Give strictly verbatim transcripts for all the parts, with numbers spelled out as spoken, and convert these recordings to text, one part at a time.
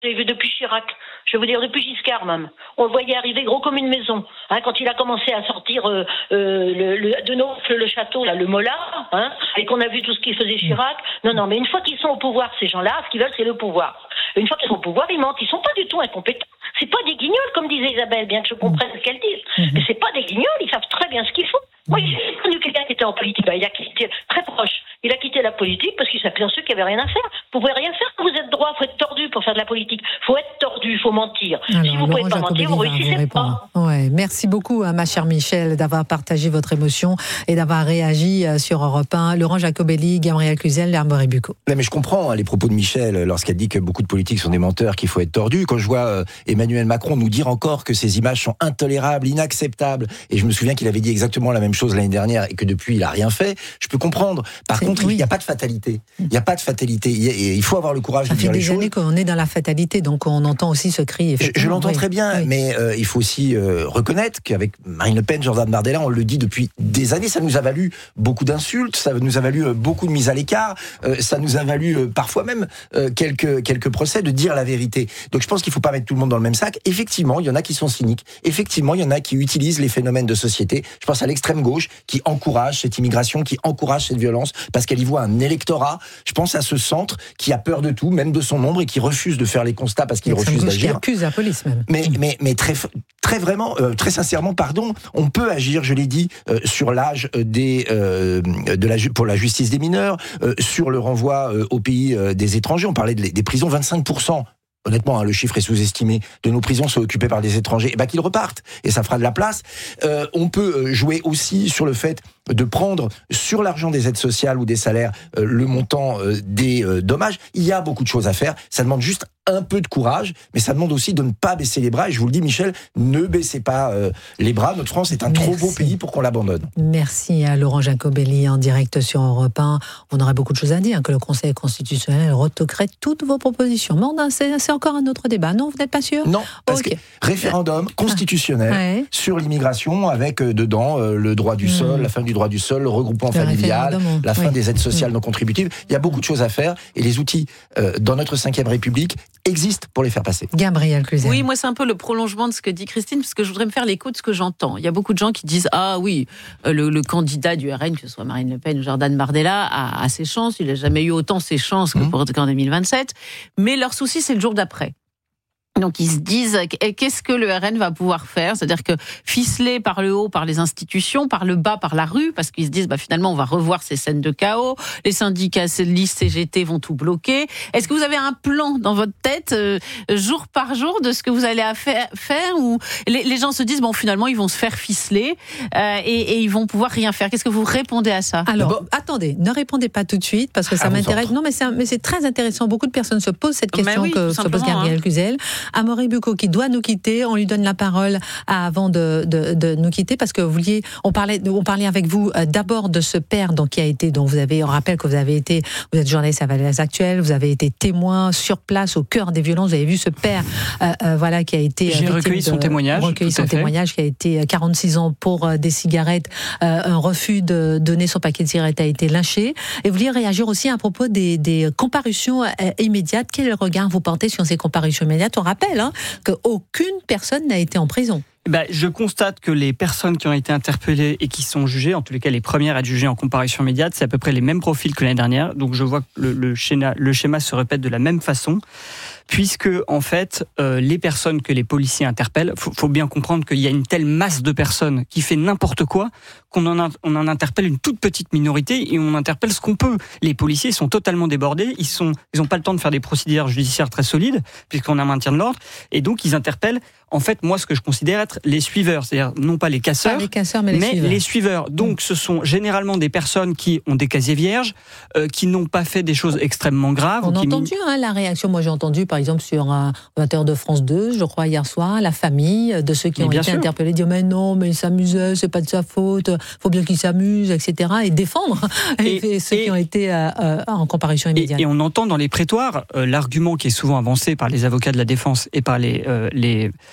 J'ai vu depuis Chirac, je veux dire depuis Giscard même. On le voyait arriver gros comme une maison. Hein, quand il a commencé à sortir euh, euh, le, le, de Naufle, le château, là, le Mola, hein, et qu'on a vu tout ce qu'il faisait Chirac. Non, non, mais une fois qu'ils sont au pouvoir, ces gens-là, ce qu'ils veulent, c'est le pouvoir. Une fois qu'ils sont au pouvoir, ils mentent. Ils sont pas du tout incompétents. C'est pas des guignols, comme disait Isabelle, bien que je comprenne ce qu'elle dit. Mm-hmm. Mais c'est pas des guignols, ils savent très bien ce qu'ils font. Moi, j'ai connu quelqu'un qui était en politique. Ben, il a quitté, très proche. Il a quitté la politique parce qu'il s'aperçut qu'il n'y avait rien à faire. Vous pouvez rien faire quand vous êtes droit. Faut être tordu pour faire de la politique. Faut être tordu, faut mentir. Alors, si vous ne pouvez pas mentir, vous réussissez pas. Ouais, merci beaucoup, hein, ma chère Michel, d'avoir partagé votre émotion et d'avoir réagi euh, sur Europe un. Laurent Jacobelli, Gabriel Cluzel, Amaury Bucco. Non, mais je comprends hein, les propos de Michel lorsqu'elle dit que beaucoup de politiques sont des menteurs, qu'il faut être tordu. Quand je vois euh, Emmanuel Macron nous dire encore que ces images sont intolérables, inacceptables, et je me souviens qu'il avait dit exactement la même chose l'année dernière et que depuis il a rien fait, je peux comprendre. Par C'est, contre, oui. il n'y a pas de fatalité. Il n'y a pas de fatalité. Il, y a, il faut avoir le courage de dire les choses. Ça fait des années qu'on est dans la fatalité, donc on entend aussi ce cri. Je, je l'entends oui. très bien, oui. mais euh, il faut aussi euh, reconnaître qu'avec Marine Le Pen, Jordan Bardella, on le dit depuis des années, ça nous a valu beaucoup d'insultes, ça nous a valu euh, beaucoup de mises à l'écart, euh, ça nous a valu euh, parfois même euh, quelques quelques procès de dire la vérité. Donc je pense qu'il ne faut pas mettre tout le monde dans le même sac. Effectivement, il y en a qui sont cyniques. Effectivement, il y en a qui utilisent les phénomènes de société. Je pense à l'extrême gauche qui encourage cette immigration, qui encourage cette violence parce qu'elle y voit un électorat. Je pense à ce centre qui a peur de tout, même de son ombre, et qui refuse de faire les constats parce qu'il refuse d'agir. Qui accuse la police même. Mais mais mais très très vraiment euh, très sincèrement, pardon, on peut agir, je l'ai dit, euh, sur l'âge des euh, de la pour la justice des mineurs, euh, sur le renvoi euh, au pays euh, des étrangers. On parlait de, des prisons, vingt-cinq pour cent. Honnêtement, hein, le chiffre est sous-estimé. De nos prisons sont occupées par des étrangers. Et ben qu'ils repartent, et ça fera de la place. Euh, on peut jouer aussi sur le fait de prendre sur l'argent des aides sociales ou des salaires euh, le montant euh, des euh, dommages. Il y a beaucoup de choses à faire. Ça demande juste un peu de courage, mais ça demande aussi de ne pas baisser les bras. Et je vous le dis, Michel, ne baissez pas euh, les bras. Notre France est un Merci. trop beau pays pour qu'on l'abandonne. Merci à Laurent Jacobelli en direct sur Europe un. On aurait beaucoup de choses à dire, hein, que le Conseil constitutionnel retoquerait toutes vos propositions. Mais on, c'est, c'est encore un autre débat. Non, vous n'êtes pas sûr ? Non, parce okay. que référendum constitutionnel ouais. sur l'immigration avec euh, dedans euh, le droit du mmh. sol, la fin du droit du sol, le regroupement le familial, la fin oui. des aides sociales mmh. non contributives. Il y a beaucoup de choses à faire et les outils euh, dans notre cinquième République existent pour les faire passer. Gabriel Cluzel. Oui, moi c'est un peu le prolongement de ce que dit Christine, parce que je voudrais me faire l'écho de ce que j'entends. Il y a beaucoup de gens qui disent ah oui, le, le candidat du R N, que ce soit Marine Le Pen ou Jordan Bardella, a, a ses chances. Il n'a jamais eu autant ses chances que mmh. pour qu'en deux mille vingt-sept. Mais leur souci c'est le jour d'après. Donc ils se disent qu'est-ce que le R N va pouvoir faire, c'est-à-dire que ficelé par le haut par les institutions, par le bas par la rue, parce qu'ils se disent bah finalement on va revoir ces scènes de chaos, les syndicats, listes C G T vont tout bloquer. Est-ce que vous avez un plan dans votre tête euh, jour par jour de ce que vous allez à faire, faire ou les, les gens se disent bon finalement ils vont se faire ficeler euh, et, et ils vont pouvoir rien faire. Qu'est-ce que vous répondez à ça ? Alors bon, attendez, ne répondez pas tout de suite parce que ça ah, m'intéresse. Non mais c'est, mais c'est très intéressant. Beaucoup de personnes se posent cette question oui, que se pose Gabriel hein. Cluzel. Amaury Bucco qui doit nous quitter, on lui donne la parole avant de, de, de nous quitter parce que vous vouliez, on parlait, on parlait avec vous euh, d'abord de ce père donc qui a été, dont vous avez, on rappelle que vous avez été, vous êtes journaliste à Valeurs Actuelles, vous avez été témoin sur place au cœur des violences, vous avez vu ce père, euh, euh, voilà qui a été j'ai recueilli de, son témoignage, recueilli son témoignage qui a été quarante-six ans pour euh, des cigarettes, euh, un refus de donner son paquet de cigarettes a été lynché. Et vous vouliez réagir aussi à propos des, des comparutions euh, immédiates. Quel regard vous portez sur ces comparutions immédiates ? On rappelle hein, qu'aucune personne n'a été en prison. Ben, je constate que les personnes qui ont été interpellées et qui sont jugées, en tous les cas les premières à être jugées en comparution immédiate, c'est à peu près les mêmes profils que l'année dernière. Donc je vois que le, le, schéma, le schéma se répète de la même façon, puisque en fait euh, les personnes que les policiers interpellent, faut, faut bien comprendre qu'il y a une telle masse de personnes qui fait n'importe quoi qu'on en, a, on en interpelle une toute petite minorité et on interpelle ce qu'on peut. Les policiers sont totalement débordés, ils sont, ils ont pas le temps de faire des procédures judiciaires très solides puisqu'on a un maintien de l'ordre et donc ils interpellent. En fait, moi, ce que je considère être les suiveurs, c'est-à-dire non pas les casseurs, pas les casseurs mais, les, mais suiveurs. les suiveurs. Donc, ce sont généralement des personnes qui ont des casiers vierges, euh, qui n'ont pas fait des choses extrêmement graves. On a qui entendu hein, la réaction. Moi, j'ai entendu, par exemple, sur un vingt heures de France deux, je crois hier soir, la famille de ceux qui mais ont été sûr. interpellés dire mais non, mais il s'amusait, c'est pas de sa faute, faut bien qu'il s'amuse, et cetera. Et défendre et, et ceux et, qui ont été euh, euh, en comparution immédiate. Et, et on entend dans les prétoires euh, l'argument qui est souvent avancé par les avocats de la défense et par les euh, les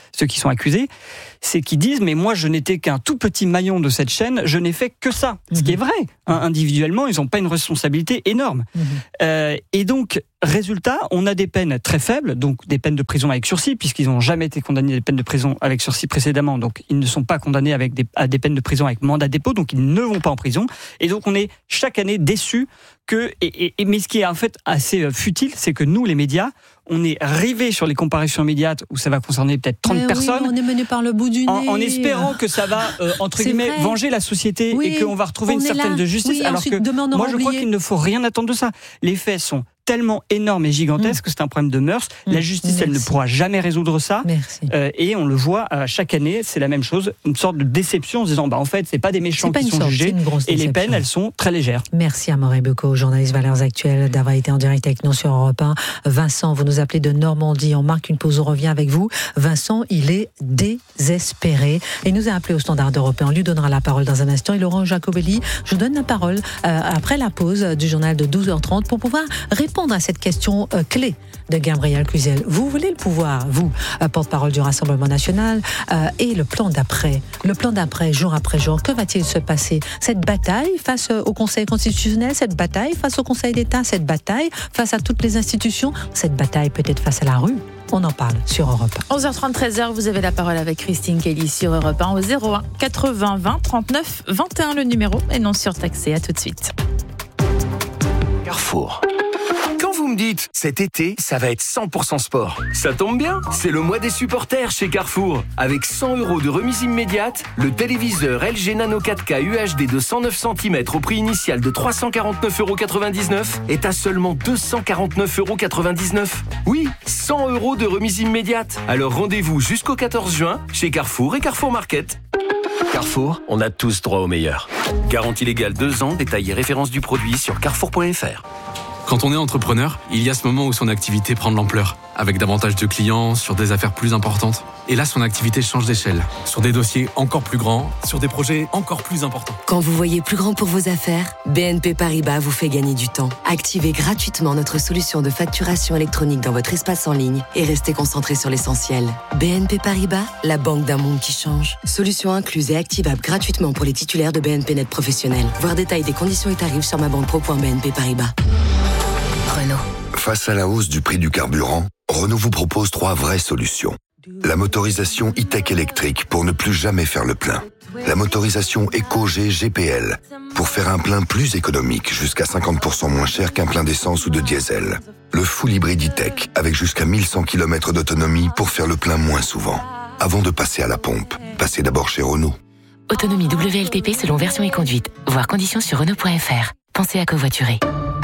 ceux qui sont accusés, c'est qu'ils disent mais moi je n'étais qu'un tout petit maillon de cette chaîne, je n'ai fait que ça. Mmh. Ce qui est vrai. Hein, individuellement, ils n'ont pas une responsabilité énorme. Mmh. Euh, et donc, résultat, on a des peines très faibles, donc des peines de prison avec sursis, puisqu'ils n'ont jamais été condamnés à des peines de prison avec sursis précédemment, donc ils ne sont pas condamnés avec des, à des peines de prison avec mandat de dépôt, donc ils ne vont pas en prison. Et donc on est chaque année déçus que... Et, et, mais ce qui est en fait assez futile, c'est que nous, les médias, on est rivés sur les comparutions immédiates où ça va concerner peut-être trente mais personnes. Oui, on est mené par le bout du nez. En, en espérant que ça va, euh, entre c'est guillemets, vrai. venger la société oui, et qu'on va retrouver une certaine de justice. Oui, alors ensuite, que demain, moi, je oublié. crois qu'il ne faut rien attendre de ça. Les faits sont tellement énorme et gigantesque mmh. que c'est un problème de mœurs. Mmh. La justice, Merci. elle ne pourra jamais résoudre ça. Euh, et on le voit euh, chaque année, c'est la même chose, une sorte de déception en se disant, bah en fait, c'est pas des méchants qui sont sorte, jugés et les peines, elles sont très légères. Merci Amaury Bucco, journaliste Valeurs Actuelles, d'avoir été en direct avec nous sur Europe un. Vincent, vous nous appelez de Normandie. On marque une pause, on revient avec vous. Vincent, il est désespéré. Il nous a appelé au Standard européen. On lui donnera la parole dans un instant. Et Laurent Jacobelli, je vous donne la parole euh, après la pause du journal de douze heures trente pour pouvoir répondre à cette question euh, clé de Gabriel Cluzel. Vous voulez le pouvoir, vous, euh, porte-parole du Rassemblement national, euh, et le plan d'après, le plan d'après, jour après jour, que va-t-il se passer? Cette bataille face au Conseil constitutionnel, cette bataille face au Conseil d'État, cette bataille face à toutes les institutions, cette bataille peut-être face à la rue? On en parle sur Europe un. onze heures trente, treize heures, vous avez la parole avec Christine Kelly sur Europe un au zéro un quatre-vingts vingt trente-neuf vingt et un le numéro et non surtaxé. À tout de suite. Carrefour. Quand vous me dites, cet été, ça va être cent pour cent sport, ça tombe bien, c'est le mois des supporters chez Carrefour. Avec cent euros de remise immédiate, le téléviseur L G Nano quatre K U H D de cent neuf centimètres au prix initial de trois cent quarante-neuf euros quatre-vingt-dix-neuf est à seulement deux cent quarante-neuf euros quatre-vingt-dix-neuf. Oui, cent euros de remise immédiate. Alors rendez-vous jusqu'au quatorze juin chez Carrefour et Carrefour Market. Carrefour, on a tous droit au meilleur. Garantie légale deux ans, détail et référence du produit sur carrefour point f r. Quand on est entrepreneur, il y a ce moment où son activité prend de l'ampleur, avec davantage de clients, sur des affaires plus importantes. Et là, son activité change d'échelle, sur des dossiers encore plus grands, sur des projets encore plus importants. Quand vous voyez plus grand pour vos affaires, B N P Paribas vous fait gagner du temps. Activez gratuitement notre solution de facturation électronique dans votre espace en ligne et restez concentré sur l'essentiel. B N P Paribas, la banque d'un monde qui change. Solution incluse et activable gratuitement pour les titulaires de B N P Net professionnels. Voir détail des conditions et tarifs sur ma banque pro point b n p paribas. Renault. Face à la hausse du prix du carburant, Renault vous propose trois vraies solutions. La motorisation e-tech électrique pour ne plus jamais faire le plein. La motorisation EcoG G P L pour faire un plein plus économique, jusqu'à cinquante pour cent moins cher qu'un plein d'essence ou de diesel. Le full hybride e-tech avec jusqu'à mille cent kilomètres d'autonomie pour faire le plein moins souvent. Avant de passer à la pompe, passez d'abord chez Renault. Autonomie W L T P selon version et conduite. Voir conditions sur Renault point f r. Pensez à covoiturer.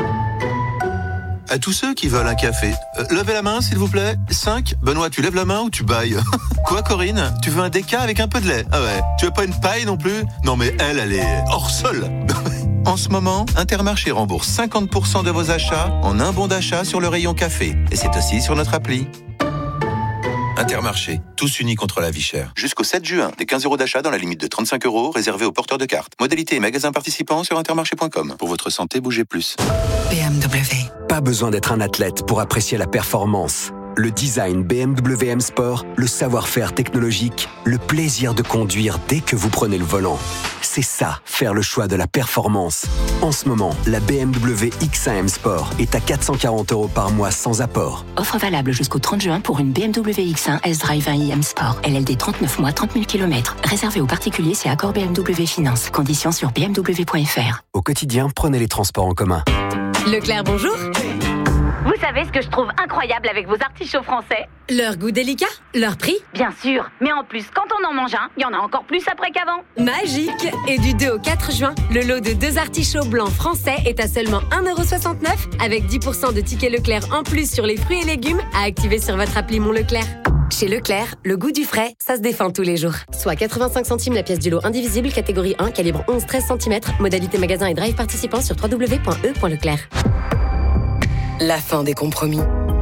À tous ceux qui veulent un café, euh, levez la main s'il vous plaît. cinq. Benoît, tu lèves la main ou tu bailles? Quoi Corinne? Tu veux un déca avec un peu de lait? Ah ouais. Tu veux pas une paille non plus? Non mais elle, elle est hors sol. En ce moment, Intermarché rembourse cinquante pour cent de vos achats en un bon d'achat sur le rayon café. Et c'est aussi sur notre appli. Intermarché, tous unis contre la vie chère. Jusqu'au sept juin, des quinze euros d'achat dans la limite de trente-cinq euros réservés aux porteurs de cartes. Modalité et magasins participants sur intermarché point com. Pour votre santé, bougez plus. B M W. Pas besoin d'être un athlète pour apprécier la performance. Le design B M W M Sport, le savoir-faire technologique, le plaisir de conduire dès que vous prenez le volant. C'est ça, faire le choix de la performance. En ce moment, la B M W X un M Sport est à quatre cent quarante euros par mois sans apport. Offre valable jusqu'au trente juin pour une B M W X un S-Drive un i M Sport. L L D trente-neuf mois, trente mille kilomètres. Réservé aux particuliers, c'est accord B M W Finance. Conditions sur b m w point f r. Au quotidien, prenez les transports en commun. Leclerc, bonjour. Vous savez ce que je trouve incroyable avec vos artichauts français? Leur goût délicat, leur prix. Bien sûr, mais en plus, quand on en mange un, il y en a encore plus après qu'avant. Magique. Et du deux au quatre juin, le lot de deux artichauts blancs français est à seulement un euro soixante-neuf avec dix pour cent de tickets Leclerc en plus sur les fruits et légumes à activer sur votre appli Mon Leclerc. Chez Leclerc, le goût du frais, ça se défend tous les jours. Soit quatre-vingt-cinq centimes la pièce du lot indivisible, catégorie un, calibre onze à treize centimètres, modalité magasin et drive participant sur w w w point e point leclerc. La fin des compromis.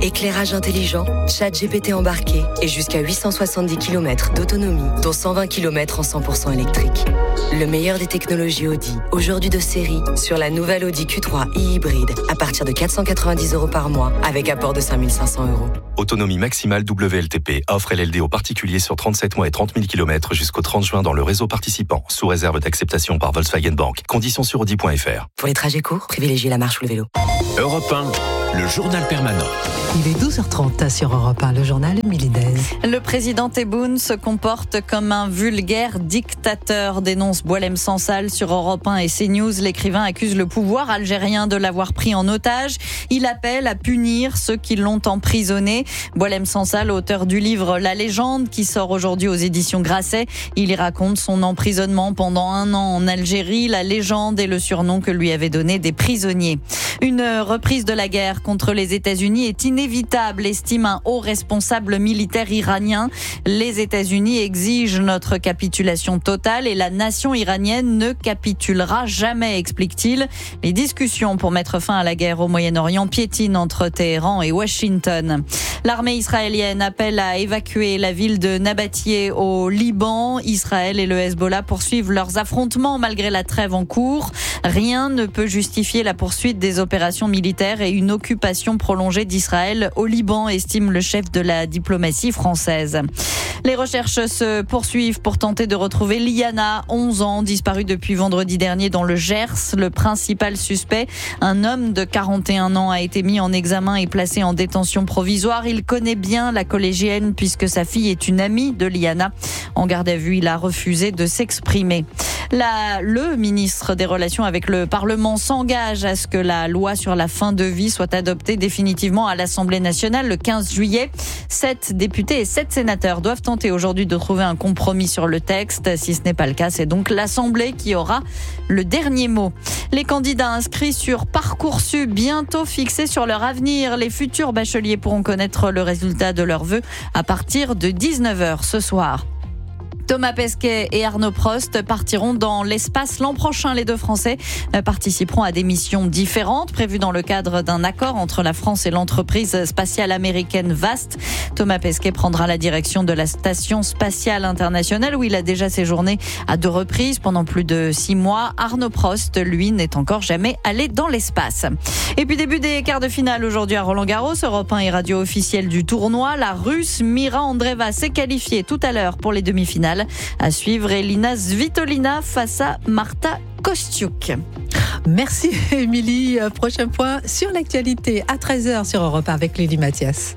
Éclairage intelligent, chat G P T embarqué et jusqu'à huit cent soixante-dix kilomètres d'autonomie, dont cent vingt kilomètres en cent pour cent électrique. Le meilleur des technologies Audi, aujourd'hui de série, sur la nouvelle Audi Q trois e-hybride, à partir de quatre cent quatre-vingt-dix euros par mois, avec apport de cinq mille cinq cents euros. Autonomie maximale W L T P. Offre L L D aux particuliers sur trente-sept mois et trente mille kilomètres jusqu'au trente juin dans le réseau participant, sous réserve d'acceptation par Volkswagen Bank. Conditions sur audi point f r. Pour les trajets courts, privilégiez la marche ou le vélo. Europe un, le journal permanent. Il est douze heures trente sur Europe un, le journal Milidez. Le président Tebboune se comporte comme un vulgaire dictateur, dénonce Boualem Sansal sur Europe un et CNews. L'écrivain accuse le pouvoir algérien de l'avoir pris en otage. Il appelle à punir ceux qui l'ont emprisonné. Boualem Sansal, auteur du livre La Légende, qui sort aujourd'hui aux éditions Grasset. Il y raconte son emprisonnement pendant un an en Algérie. La Légende est le surnom que lui avaient donné des prisonniers. Une reprise de la guerre contre les États-Unis est inévitable, estime un haut responsable militaire iranien. Les États-Unis exigent notre capitulation totale et la nation iranienne ne capitulera jamais, explique-t-il. Les discussions pour mettre fin à la guerre au Moyen-Orient piétinent entre Téhéran et Washington. L'armée israélienne appelle à évacuer la ville de Nabatieh au Liban. Israël et le Hezbollah poursuivent leurs affrontements malgré la trêve en cours. Rien ne peut justifier la poursuite des opérations militaires et une occupation prolongée d'Israël au Liban, estime le chef de la diplomatie française. Les recherches se poursuivent pour tenter de retrouver Liana, onze ans, disparue depuis vendredi dernier dans le Gers. Le principal suspect, un homme de quarante et un ans, a été mis en examen et placé en détention provisoire. Il connaît bien la collégienne puisque sa fille est une amie de Liana. En garde à vue, il a refusé de s'exprimer. La, le ministre des Relations avec le Parlement s'engage à ce que la loi sur la fin de vie soit adoptée définitivement à l'Assemblée nationale le quinze juillet. Sept députés et sept sénateurs doivent tenter aujourd'hui de trouver un compromis sur le texte. Si ce n'est pas le cas, c'est donc l'Assemblée qui aura le dernier mot. Les candidats inscrits sur Parcoursup, bientôt fixés sur leur avenir. Les futurs bacheliers pourront connaître le résultat de leurs vœux à partir de dix-neuf heures ce soir. Thomas Pesquet et Arnaud Prost partiront dans l'espace l'an prochain. Les deux Français participeront à des missions différentes prévues dans le cadre d'un accord entre la France et l'entreprise spatiale américaine Vast. Thomas Pesquet prendra la direction de la Station spatiale internationale où il a déjà séjourné à deux reprises pendant plus de six mois. Arnaud Prost, lui, n'est encore jamais allé dans l'espace. Et puis début des quarts de finale aujourd'hui à Roland-Garros. Europe un et radio officielle du tournoi. La Russe Mira Andreeva s'est qualifiée tout à l'heure pour les demi-finales. À suivre, Elina Svitolina face à Marta Kostyuk. Merci Émilie. Prochain point sur l'actualité à treize heures sur Europe un avec Lily Mathias.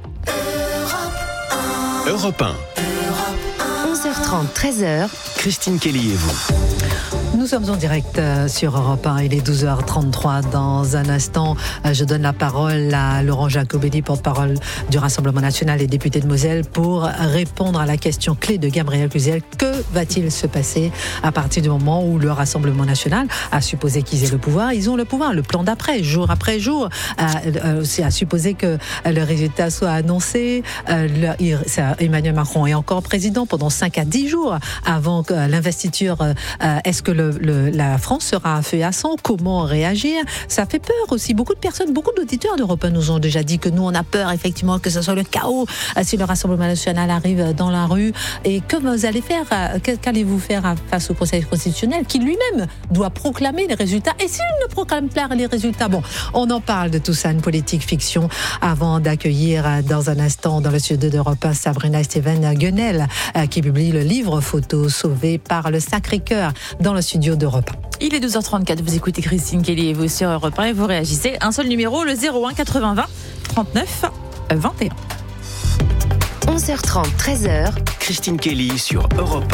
Europe un. onze heures trente, treize heures. Christine Kelly et vous. Nous sommes en direct sur Europe un, il est douze heures trente-trois. Dans un instant, je donne la parole à Laurent Jacobelli, porte-parole du Rassemblement national et député de Moselle, pour répondre à la question clé de Gabriel Cluzel. Que va-t-il se passer à partir du moment où le Rassemblement national a supposé qu'ils aient le pouvoir? Ils ont le pouvoir, le plan d'après, jour après jour. C'est à supposer que le résultat soit annoncé. Emmanuel Macron est encore président pendant cinq à dix jours avant l'investiture. Est-ce que le Le, la France sera à feu et à sang? Comment réagir? Ça fait peur aussi. Beaucoup de personnes, beaucoup d'auditeurs d'Europe un nous ont déjà dit que nous, on a peur effectivement que ce soit le chaos si le Rassemblement national arrive dans la rue. Et que vous allez faire? Qu'allez-vous faire face au Conseil constitutionnel qui lui-même doit proclamer les résultats? Et s'il ne proclame pas les résultats? Bon, on en parle de tout ça, une politique fiction, avant d'accueillir dans un instant dans le studio d'Europe un Sabrina Steven Guenel qui publie le livre Photos sauvées par le Sacré-Cœur dans le studio d'Europe un. Il est douze heures trente-quatre, vous écoutez Christine Kelly et vous sur Europe un et vous réagissez. Un seul numéro, le zéro un quatre-vingts vingt trente-neuf vingt et un. onze heures trente, treize heures. Christine Kelly sur Europe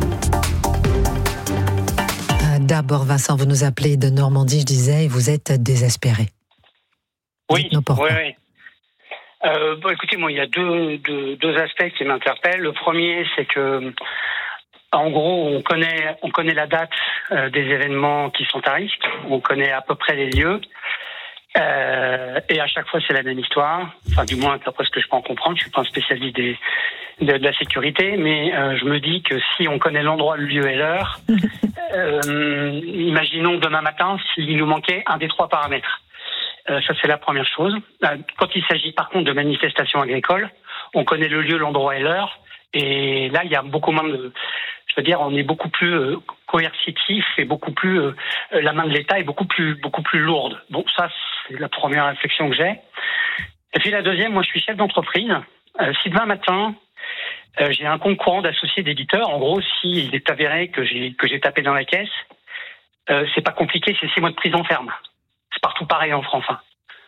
un. D'abord, Vincent, vous nous appelez de Normandie, je disais, et vous êtes désespéré. Oui, oui, oui. Euh, bon, écoutez, moi, il y a deux, deux, deux aspects qui m'interpellent. Le premier, c'est que en gros, on connaît, on connaît la date euh, des événements qui sont à risque. On connaît à peu près les lieux. Euh, et à chaque fois, c'est la même histoire. Enfin, du moins, d'après ce que je peux en comprendre. Je suis pas un spécialiste des, de, de la sécurité, mais euh, je me dis que si on connaît l'endroit, le lieu et l'heure, euh, imaginons demain matin s'il nous manquait un des trois paramètres. Euh, ça, c'est la première chose. Euh, quand il s'agit, par contre, de manifestations agricoles, on connaît le lieu, l'endroit et l'heure. Et là, il y a beaucoup moins de... Je veux dire, on est beaucoup plus euh, coercitif et beaucoup plus... Euh, la main de l'État est beaucoup plus, beaucoup plus lourde. Bon, ça, c'est la première réflexion que j'ai. Et puis la deuxième, moi, je suis chef d'entreprise. Euh, si demain matin, euh, j'ai un compte courant d'associés d'éditeurs, en gros, s'il est avéré que j'ai, que j'ai tapé dans la caisse, euh, c'est pas compliqué, c'est six mois de prison ferme. C'est partout pareil en France. Hein.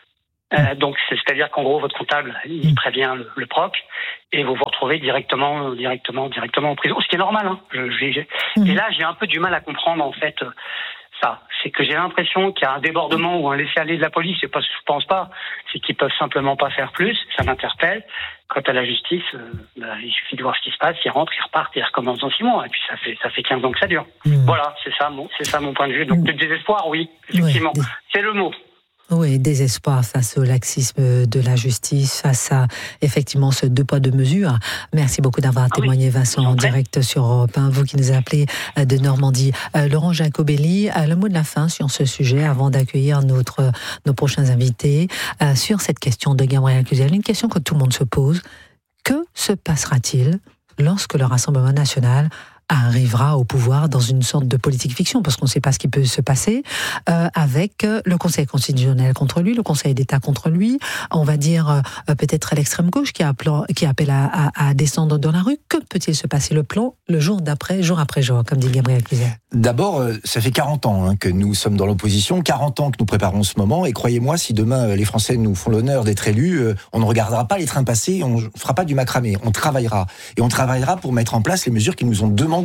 Euh, donc, c'est, c'est-à-dire qu'en gros, votre comptable, il prévient le, le proc et vous vous retrouvez directement, directement, directement en prison. Ce qui est normal. Hein. Je, j'ai, j'ai... Et là, j'ai un peu du mal à comprendre en fait ça. C'est que j'ai l'impression qu'il y a un débordement ou un laisser-aller de la police. C'est pas, je pense pas. C'est qu'ils peuvent simplement pas faire plus. Ça m'interpelle. Quant à la justice, euh, bah, il suffit de voir ce qui se passe. Ils rentrent, ils repartent, ils recommencent dans six mois. Et puis ça fait ça fait quinze ans que ça dure. Mmh. Voilà, c'est ça mon c'est ça mon point de vue. Donc le désespoir, oui, effectivement, ouais. C'est le mot. Oui, désespoir face au laxisme de la justice, face à effectivement ce deux poids deux mesures. Merci beaucoup d'avoir ah témoigné, oui. Vincent, en direct sur Europe un, vous qui nous appelez de Normandie. Euh, Laurent Jacobelli, euh, le mot de la fin sur ce sujet avant d'accueillir notre, nos prochains invités, euh, sur cette question de Gabriel Cluzel, une question que tout le monde se pose. Que se passera-t-il lorsque le Rassemblement national arrivera au pouvoir dans une sorte de politique fiction, parce qu'on ne sait pas ce qui peut se passer, euh, avec le Conseil constitutionnel contre lui, le Conseil d'État contre lui, on va dire euh, peut-être l'extrême gauche qui, appelle, qui appelle à, à, à descendre dans la rue. Que peut-il se passer le plan le jour d'après, jour après jour, comme dit Gabriel Cluzel? D'abord, euh, ça fait quarante ans hein, que nous sommes dans l'opposition, quarante ans que nous préparons ce moment, et croyez-moi, si demain euh, les Français nous font l'honneur d'être élus, euh, on ne regardera pas les trains passer, on ne fera pas du macramé, on travaillera. Et on travaillera pour mettre en place les mesures qui nous ont demandé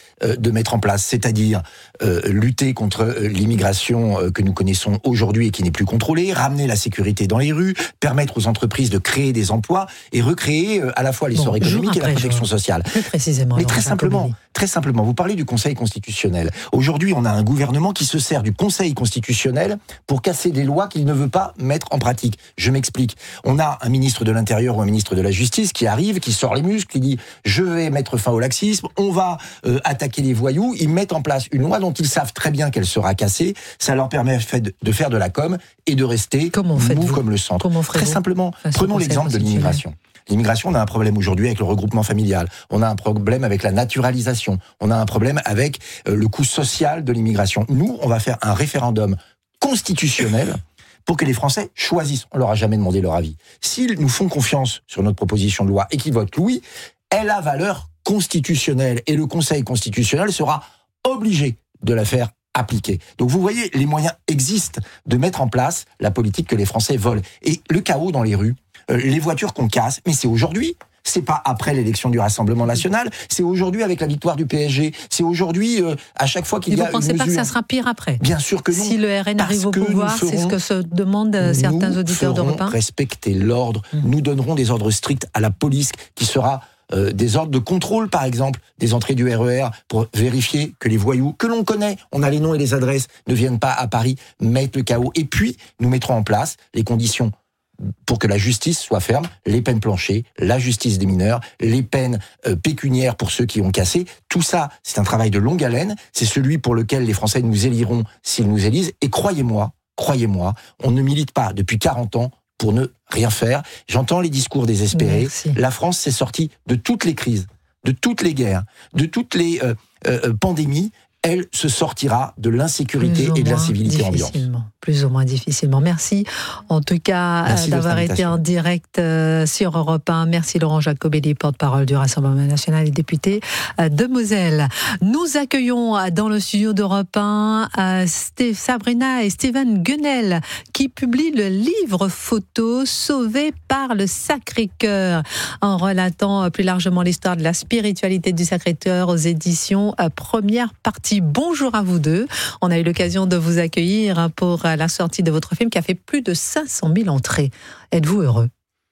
de mettre en place, c'est-à-dire euh, lutter contre euh, l'immigration euh, que nous connaissons aujourd'hui et qui n'est plus contrôlée, ramener la sécurité dans les rues, permettre aux entreprises de créer des emplois et recréer euh, à la fois l'essor bon, économique et la protection jour. sociale. Plus précisément. Mais très simplement, très simplement, vous parlez du Conseil constitutionnel. Aujourd'hui, on a un gouvernement qui se sert du Conseil constitutionnel pour casser des lois qu'il ne veut pas mettre en pratique. Je m'explique. On a un ministre de l'Intérieur ou un ministre de la Justice qui arrive, qui sort les muscles, qui dit « je vais mettre fin au laxisme, on va euh, attaquer les voyous », ils mettent en place une loi dont ils savent très bien qu'elle sera cassée. Ça leur permet de faire de la com et de rester mou comme le centre. Très simplement, prenons l'exemple de l'immigration. L'immigration, on a un problème aujourd'hui avec le regroupement familial. On a un problème avec la naturalisation. On a un problème avec euh, le coût social de l'immigration. Nous, on va faire un référendum constitutionnel pour que les Français choisissent. On leur a jamais demandé leur avis. S'ils nous font confiance sur notre proposition de loi et qu'ils votent oui, elle a valeur constitutionnelle et le Conseil constitutionnel sera obligé de la faire appliquer. Donc vous voyez, les moyens existent de mettre en place la politique que les Français veulent. Et le chaos dans les rues, euh, les voitures qu'on casse, mais c'est aujourd'hui. C'est pas après l'élection du Rassemblement national, c'est aujourd'hui avec la victoire du P S G, c'est aujourd'hui euh, à chaque fois qu'il Et y a une mesure... Vous ne pensez pas que ça sera pire après? Bien sûr que non. Si le R N arrive au pouvoir, ferons, c'est ce que se demandent certains auditeurs d'Europe un. Nous ferons respecter l'ordre, mmh. nous donnerons des ordres stricts à la police qui sera... Euh, des ordres de contrôle, par exemple, des entrées du R E R pour vérifier que les voyous, que l'on connaît, on a les noms et les adresses, ne viennent pas à Paris, mettre le chaos. Et puis, nous mettrons en place les conditions pour que la justice soit ferme, les peines planchées, la justice des mineurs, les peines euh, pécuniaires pour ceux qui ont cassé. Tout ça, c'est un travail de longue haleine. C'est celui pour lequel les Français nous éliront s'ils nous élisent. Et croyez-moi, croyez-moi, on ne milite pas depuis quarante ans pour ne rien faire. J'entends les discours désespérés. Merci. La France s'est sortie de toutes les crises, de toutes les guerres, de toutes les euh, euh, pandémies. Elle se sortira de l'insécurité et de l'incivilité ambiante. Plus ou moins difficilement. Merci en tout cas euh, d'avoir été en direct euh, sur Europe un. Merci Laurent Jacobelli, porte-parole du Rassemblement national et député euh, de Moselle. Nous accueillons euh, dans le studio d'Europe un euh, Steve, Sabrina et Steven Guenel qui publient le livre photo Sauvé par le Sacré-Cœur en relatant euh, plus largement l'histoire de la spiritualité du Sacré-Cœur aux éditions euh, Première Partie. Bonjour à vous deux. On a eu l'occasion de vous accueillir pour la sortie de votre film qui a fait plus de cinq cent mille entrées. Êtes-vous heureux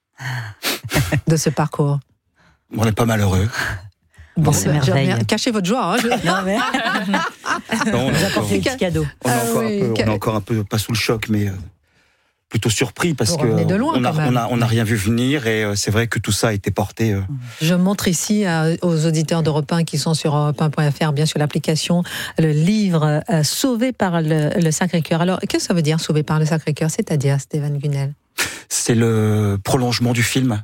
de ce parcours? On est pas mal heureux. Bon, c'est merveilleux. Cachez votre joie. Hein, je... Non, mais... non, on, a encore, des petits cadeaux. On, est encore ah, oui, un peu, on est encore un peu pas sous le choc, mais plutôt surpris parce que de loin, on a, on a on a rien vu venir et euh, c'est vrai que tout ça a été porté. Euh... Je montre ici euh, aux auditeurs d'Europe un qui sont sur europe un point f r, bien sûr l'application, le livre euh, Sauvé par le, le Sacré-Cœur. Alors qu'est-ce que ça veut dire Sauvé par le Sacré-Cœur, c'est-à-dire Stéphane Gunnel? C'est le prolongement du film.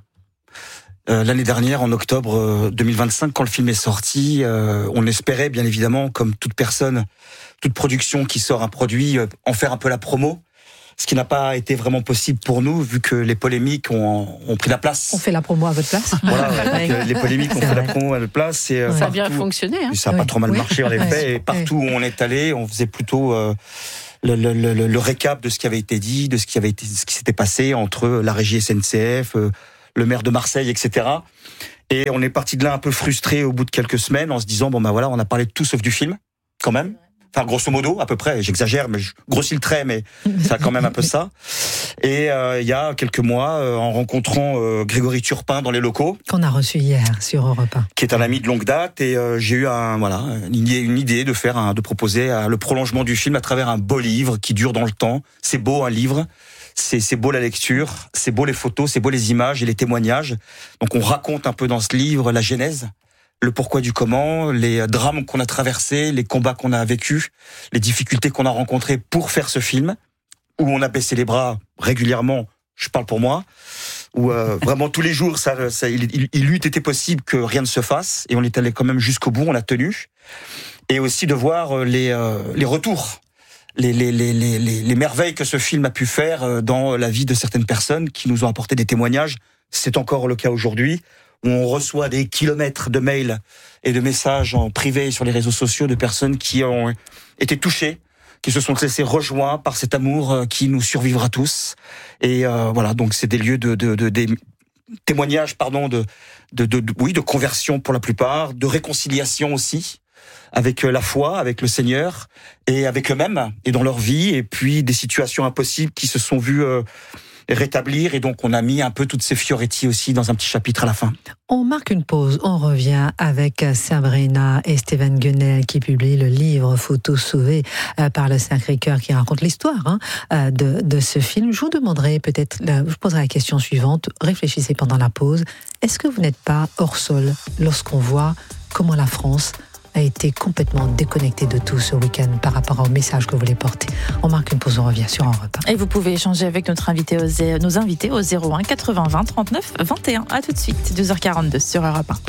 Euh, l'année dernière, en octobre euh, deux mille vingt-cinq, quand le film est sorti, euh, on espérait bien évidemment, comme toute personne, toute production qui sort un produit, euh, en faire un peu la promo. Ce qui n'a pas été vraiment possible pour nous, vu que les polémiques ont, ont pris la place. On fait la promo à votre place. Voilà, ouais, les polémiques ont fait vrai. la promo à notre place. Et, ça partout, a bien fonctionné. Hein. Ça n'a oui. pas trop mal marché, en effet. Oui. Et partout où on est allé, on faisait plutôt euh, le, le, le, le récap de ce qui avait été dit, de ce qui avait été, ce qui s'était passé entre la régie S N C F, euh, le maire de Marseille, et cetera. Et on est parti de là un peu frustré au bout de quelques semaines, en se disant bon ben voilà, on a parlé de tout sauf du film, quand même. Enfin, grosso modo, à peu près, j'exagère, mais je grossis le trait, mais ça a quand même un peu ça. Et euh, il y a quelques mois, euh, en rencontrant euh, Grégory Turpin dans les locaux, qu'on a reçu hier sur Europe un, qui est un ami de longue date, et euh, j'ai eu un voilà une, une idée de faire, un, de proposer un, le prolongement du film à travers un beau livre qui dure dans le temps. C'est beau un livre, c'est, c'est beau la lecture, c'est beau les photos, c'est beau les images et les témoignages. Donc on raconte un peu dans ce livre la genèse, le pourquoi du comment, les drames qu'on a traversés, les combats qu'on a vécus, les difficultés qu'on a rencontrées pour faire ce film, où on a baissé les bras régulièrement, je parle pour moi, où euh, vraiment tous les jours, ça, ça, il, il, il eût été possible que rien ne se fasse, et on est allé quand même jusqu'au bout, on a tenu, et aussi de voir les, euh, les retours, les, les, les, les, les merveilles que ce film a pu faire dans la vie de certaines personnes qui nous ont apporté des témoignages. C'est encore le cas aujourd'hui, où on reçoit des kilomètres de mails et de messages en privé sur les réseaux sociaux de personnes qui ont été touchées, qui se sont laissées rejoindre par cet amour qui nous survivra tous. Et euh, voilà, donc c'est des lieux de, de, de des témoignages, pardon, de, de, de, de, oui, de conversion pour la plupart, de réconciliation aussi, avec la foi, avec le Seigneur, et avec eux-mêmes, et dans leur vie, et puis des situations impossibles qui se sont vues euh, rétablir, et donc on a mis un peu toutes ces fioretti aussi dans un petit chapitre à la fin. On marque une pause, on revient avec Sabrina et Stéphane Gunnel qui publient le livre Photos sauvées par le Sacré-Cœur qui raconte l'histoire hein, de, de ce film. Je vous demanderai peut-être, je vous poserai la question suivante, réfléchissez pendant la pause, est-ce que vous n'êtes pas hors sol lorsqu'on voit comment la France a été complètement déconnecté de tout ce week-end par rapport au message que vous voulez porter. On marque une pause, on revient sur Europe un. Et vous pouvez échanger avec notre invité au zé... nos invités au zéro un quatre-vingts vingt trente-neuf vingt et un. À tout de suite, deux heures quarante-deux sur Europe un.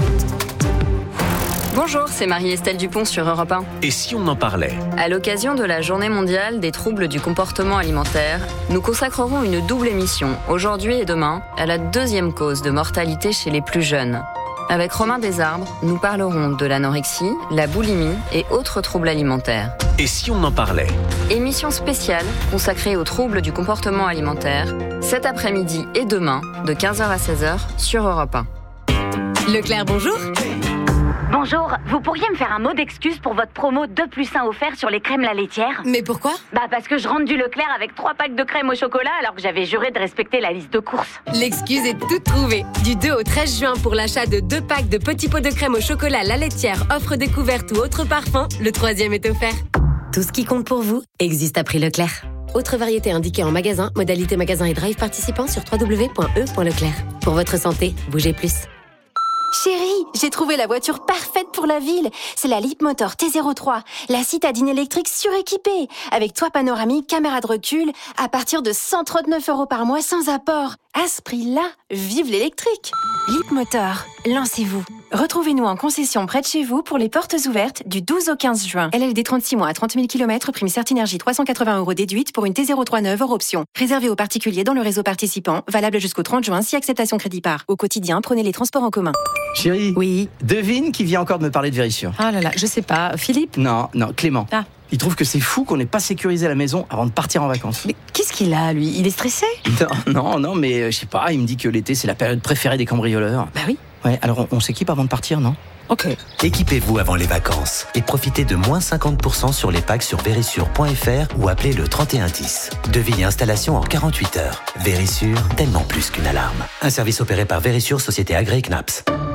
Bonjour, c'est Marie-Estelle Dupont sur Europe un. Et si on en parlait ? À l'occasion de la Journée mondiale des troubles du comportement alimentaire, nous consacrerons une double émission, aujourd'hui et demain, à la deuxième cause de mortalité chez les plus jeunes. Avec Romain Desarbres, nous parlerons de l'anorexie, la boulimie et autres troubles alimentaires. Et si on en parlait ? Émission spéciale consacrée aux troubles du comportement alimentaire, cet après-midi et demain, de quinze heures à seize heures, sur Europe un. Leclerc, bonjour. Bonjour, vous pourriez me faire un mot d'excuse pour votre promo deux plus un offert sur les crèmes la laitière ? Mais pourquoi ? Bah parce que je rentre du Leclerc avec trois packs de crème au chocolat alors que j'avais juré de respecter la liste de courses. L'excuse est toute trouvée. Du deux au treize juin pour l'achat de deux packs de petits pots de crème au chocolat la laitière, offre découverte ou autre parfum, le troisième est offert. Tout ce qui compte pour vous existe à prix Leclerc. Autre variété indiquée en magasin, modalité magasin et drive participant sur w w w point e point leclerc. Pour votre santé, bougez plus. Chérie, j'ai trouvé la voiture parfaite pour la ville. C'est la Leapmotor T zéro trois, la citadine électrique suréquipée, avec toit panoramique, caméra de recul, à partir de cent trente-neuf euros par mois sans apport. À ce prix-là, vive l'électrique. Leapmotor, lancez-vous. Retrouvez-nous en concession près de chez vous pour les portes ouvertes du douze au quinze juin. L L D trente-six mois à trente mille kilomètres, prime Certinergie trois cent quatre-vingts euros déduite pour une T zéro trois neuve hors option. Réservé aux particuliers dans le réseau participant, valable jusqu'au trente juin si acceptation crédit par. Au quotidien, prenez les transports en commun. Chérie, oui. Devine qui vient encore de me parler de Vérissure. Ah là là, je sais pas. Philippe ? Non, non, Clément. Ah. Il trouve que c'est fou qu'on n'ait pas sécurisé la maison avant de partir en vacances. Mais qu'est-ce qu'il a, lui ? Il est stressé ? Non, non, non, mais euh, je sais pas, il me dit que l'été, c'est la période préférée des cambrioleurs. Bah oui. Ouais, alors on, on s'équipe avant de partir, non ? Ok. Équipez-vous avant les vacances et profitez de moins cinquante pour cent sur les packs sur vérissure point f r ou appelez le trente et un dix. Devis et installation en quarante-huit heures. Vérissure, tellement plus qu'une alarme. Un service opéré par Vérissure, société agréée C N A P S.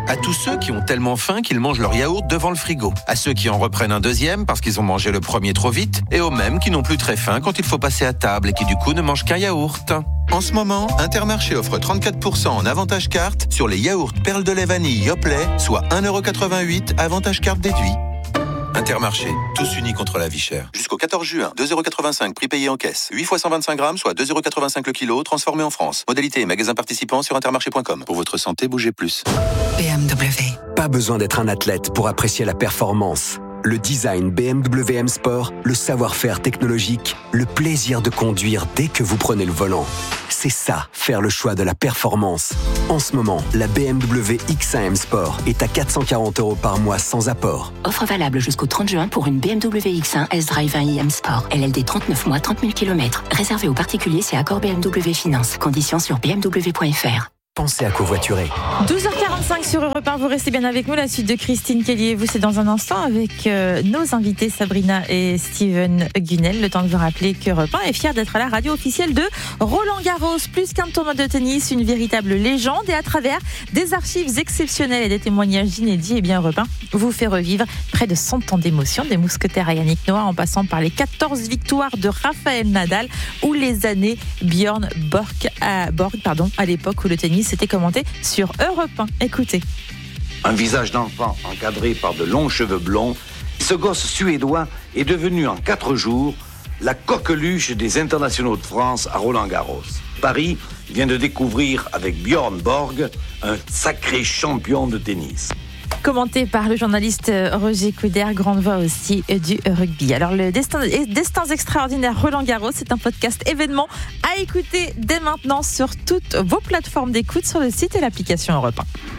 À tous ceux qui ont tellement faim qu'ils mangent leur yaourt devant le frigo. À ceux qui en reprennent un deuxième parce qu'ils ont mangé le premier trop vite. Et aux mêmes qui n'ont plus très faim quand il faut passer à table et qui du coup ne mangent qu'un yaourt. En ce moment, Intermarché offre trente-quatre pour cent en avantage carte sur les yaourts perles de lait vanille Yoplait, soit un euro quatre-vingt-huit, avantage carte déduit. Intermarché, tous unis contre la vie chère. Jusqu'au quatorze juin, deux euros quatre-vingt-cinq, prix payé en caisse. huit fois cent vingt-cinq grammes, soit deux euros quatre-vingt-cinq le kilo, transformé en France. Modalité et magasin participant sur intermarché point com. Pour votre santé, bougez plus. B M W. Pas besoin d'être un athlète pour apprécier la performance. Le design B M W M Sport, le savoir-faire technologique, le plaisir de conduire dès que vous prenez le volant. C'est ça, faire le choix de la performance. En ce moment, la B M W X un M Sport est à quatre cent quarante euros par mois sans apport. Offre valable jusqu'au trente juin pour une B M W X un S-Drive un i M Sport. L L D trente-neuf mois, trente mille kilomètres. Réservé aux particuliers, c'est accord B M W Finance. Conditions sur b m w point f r. Pensez à covoiturer. douze heures quarante-cinq sur Europe un, vous restez bien avec nous. La suite de Christine Kelly et vous, c'est dans un instant avec euh, nos invités Sabrina et Steven Gunnel. Le temps de vous rappeler qu'Europe un est fier d'être à la radio officielle de Roland Garros. Plus qu'un tournoi de tennis, une véritable légende. Et à travers des archives exceptionnelles et des témoignages inédits, et bien Europe un vous fait revivre près de cent ans d'émotion, des mousquetaires à Yannick Noah en passant par les quatorze victoires de Rafael Nadal ou les années Björn Borg à, Borg, pardon, à l'époque où le tennis c'était commenté sur Europe un. Écoutez. Un visage d'enfant encadré par de longs cheveux blonds, ce gosse suédois est devenu en quatre jours la coqueluche des internationaux de France à Roland-Garros. Paris vient de découvrir avec Björn Borg un sacré champion de tennis. Commenté par le journaliste Roger Couder, grande voix aussi du rugby. Alors le Destin, Destins extraordinaires Roland Garros, c'est un podcast événement à écouter dès maintenant sur toutes vos plateformes d'écoute, sur le site et l'application Europe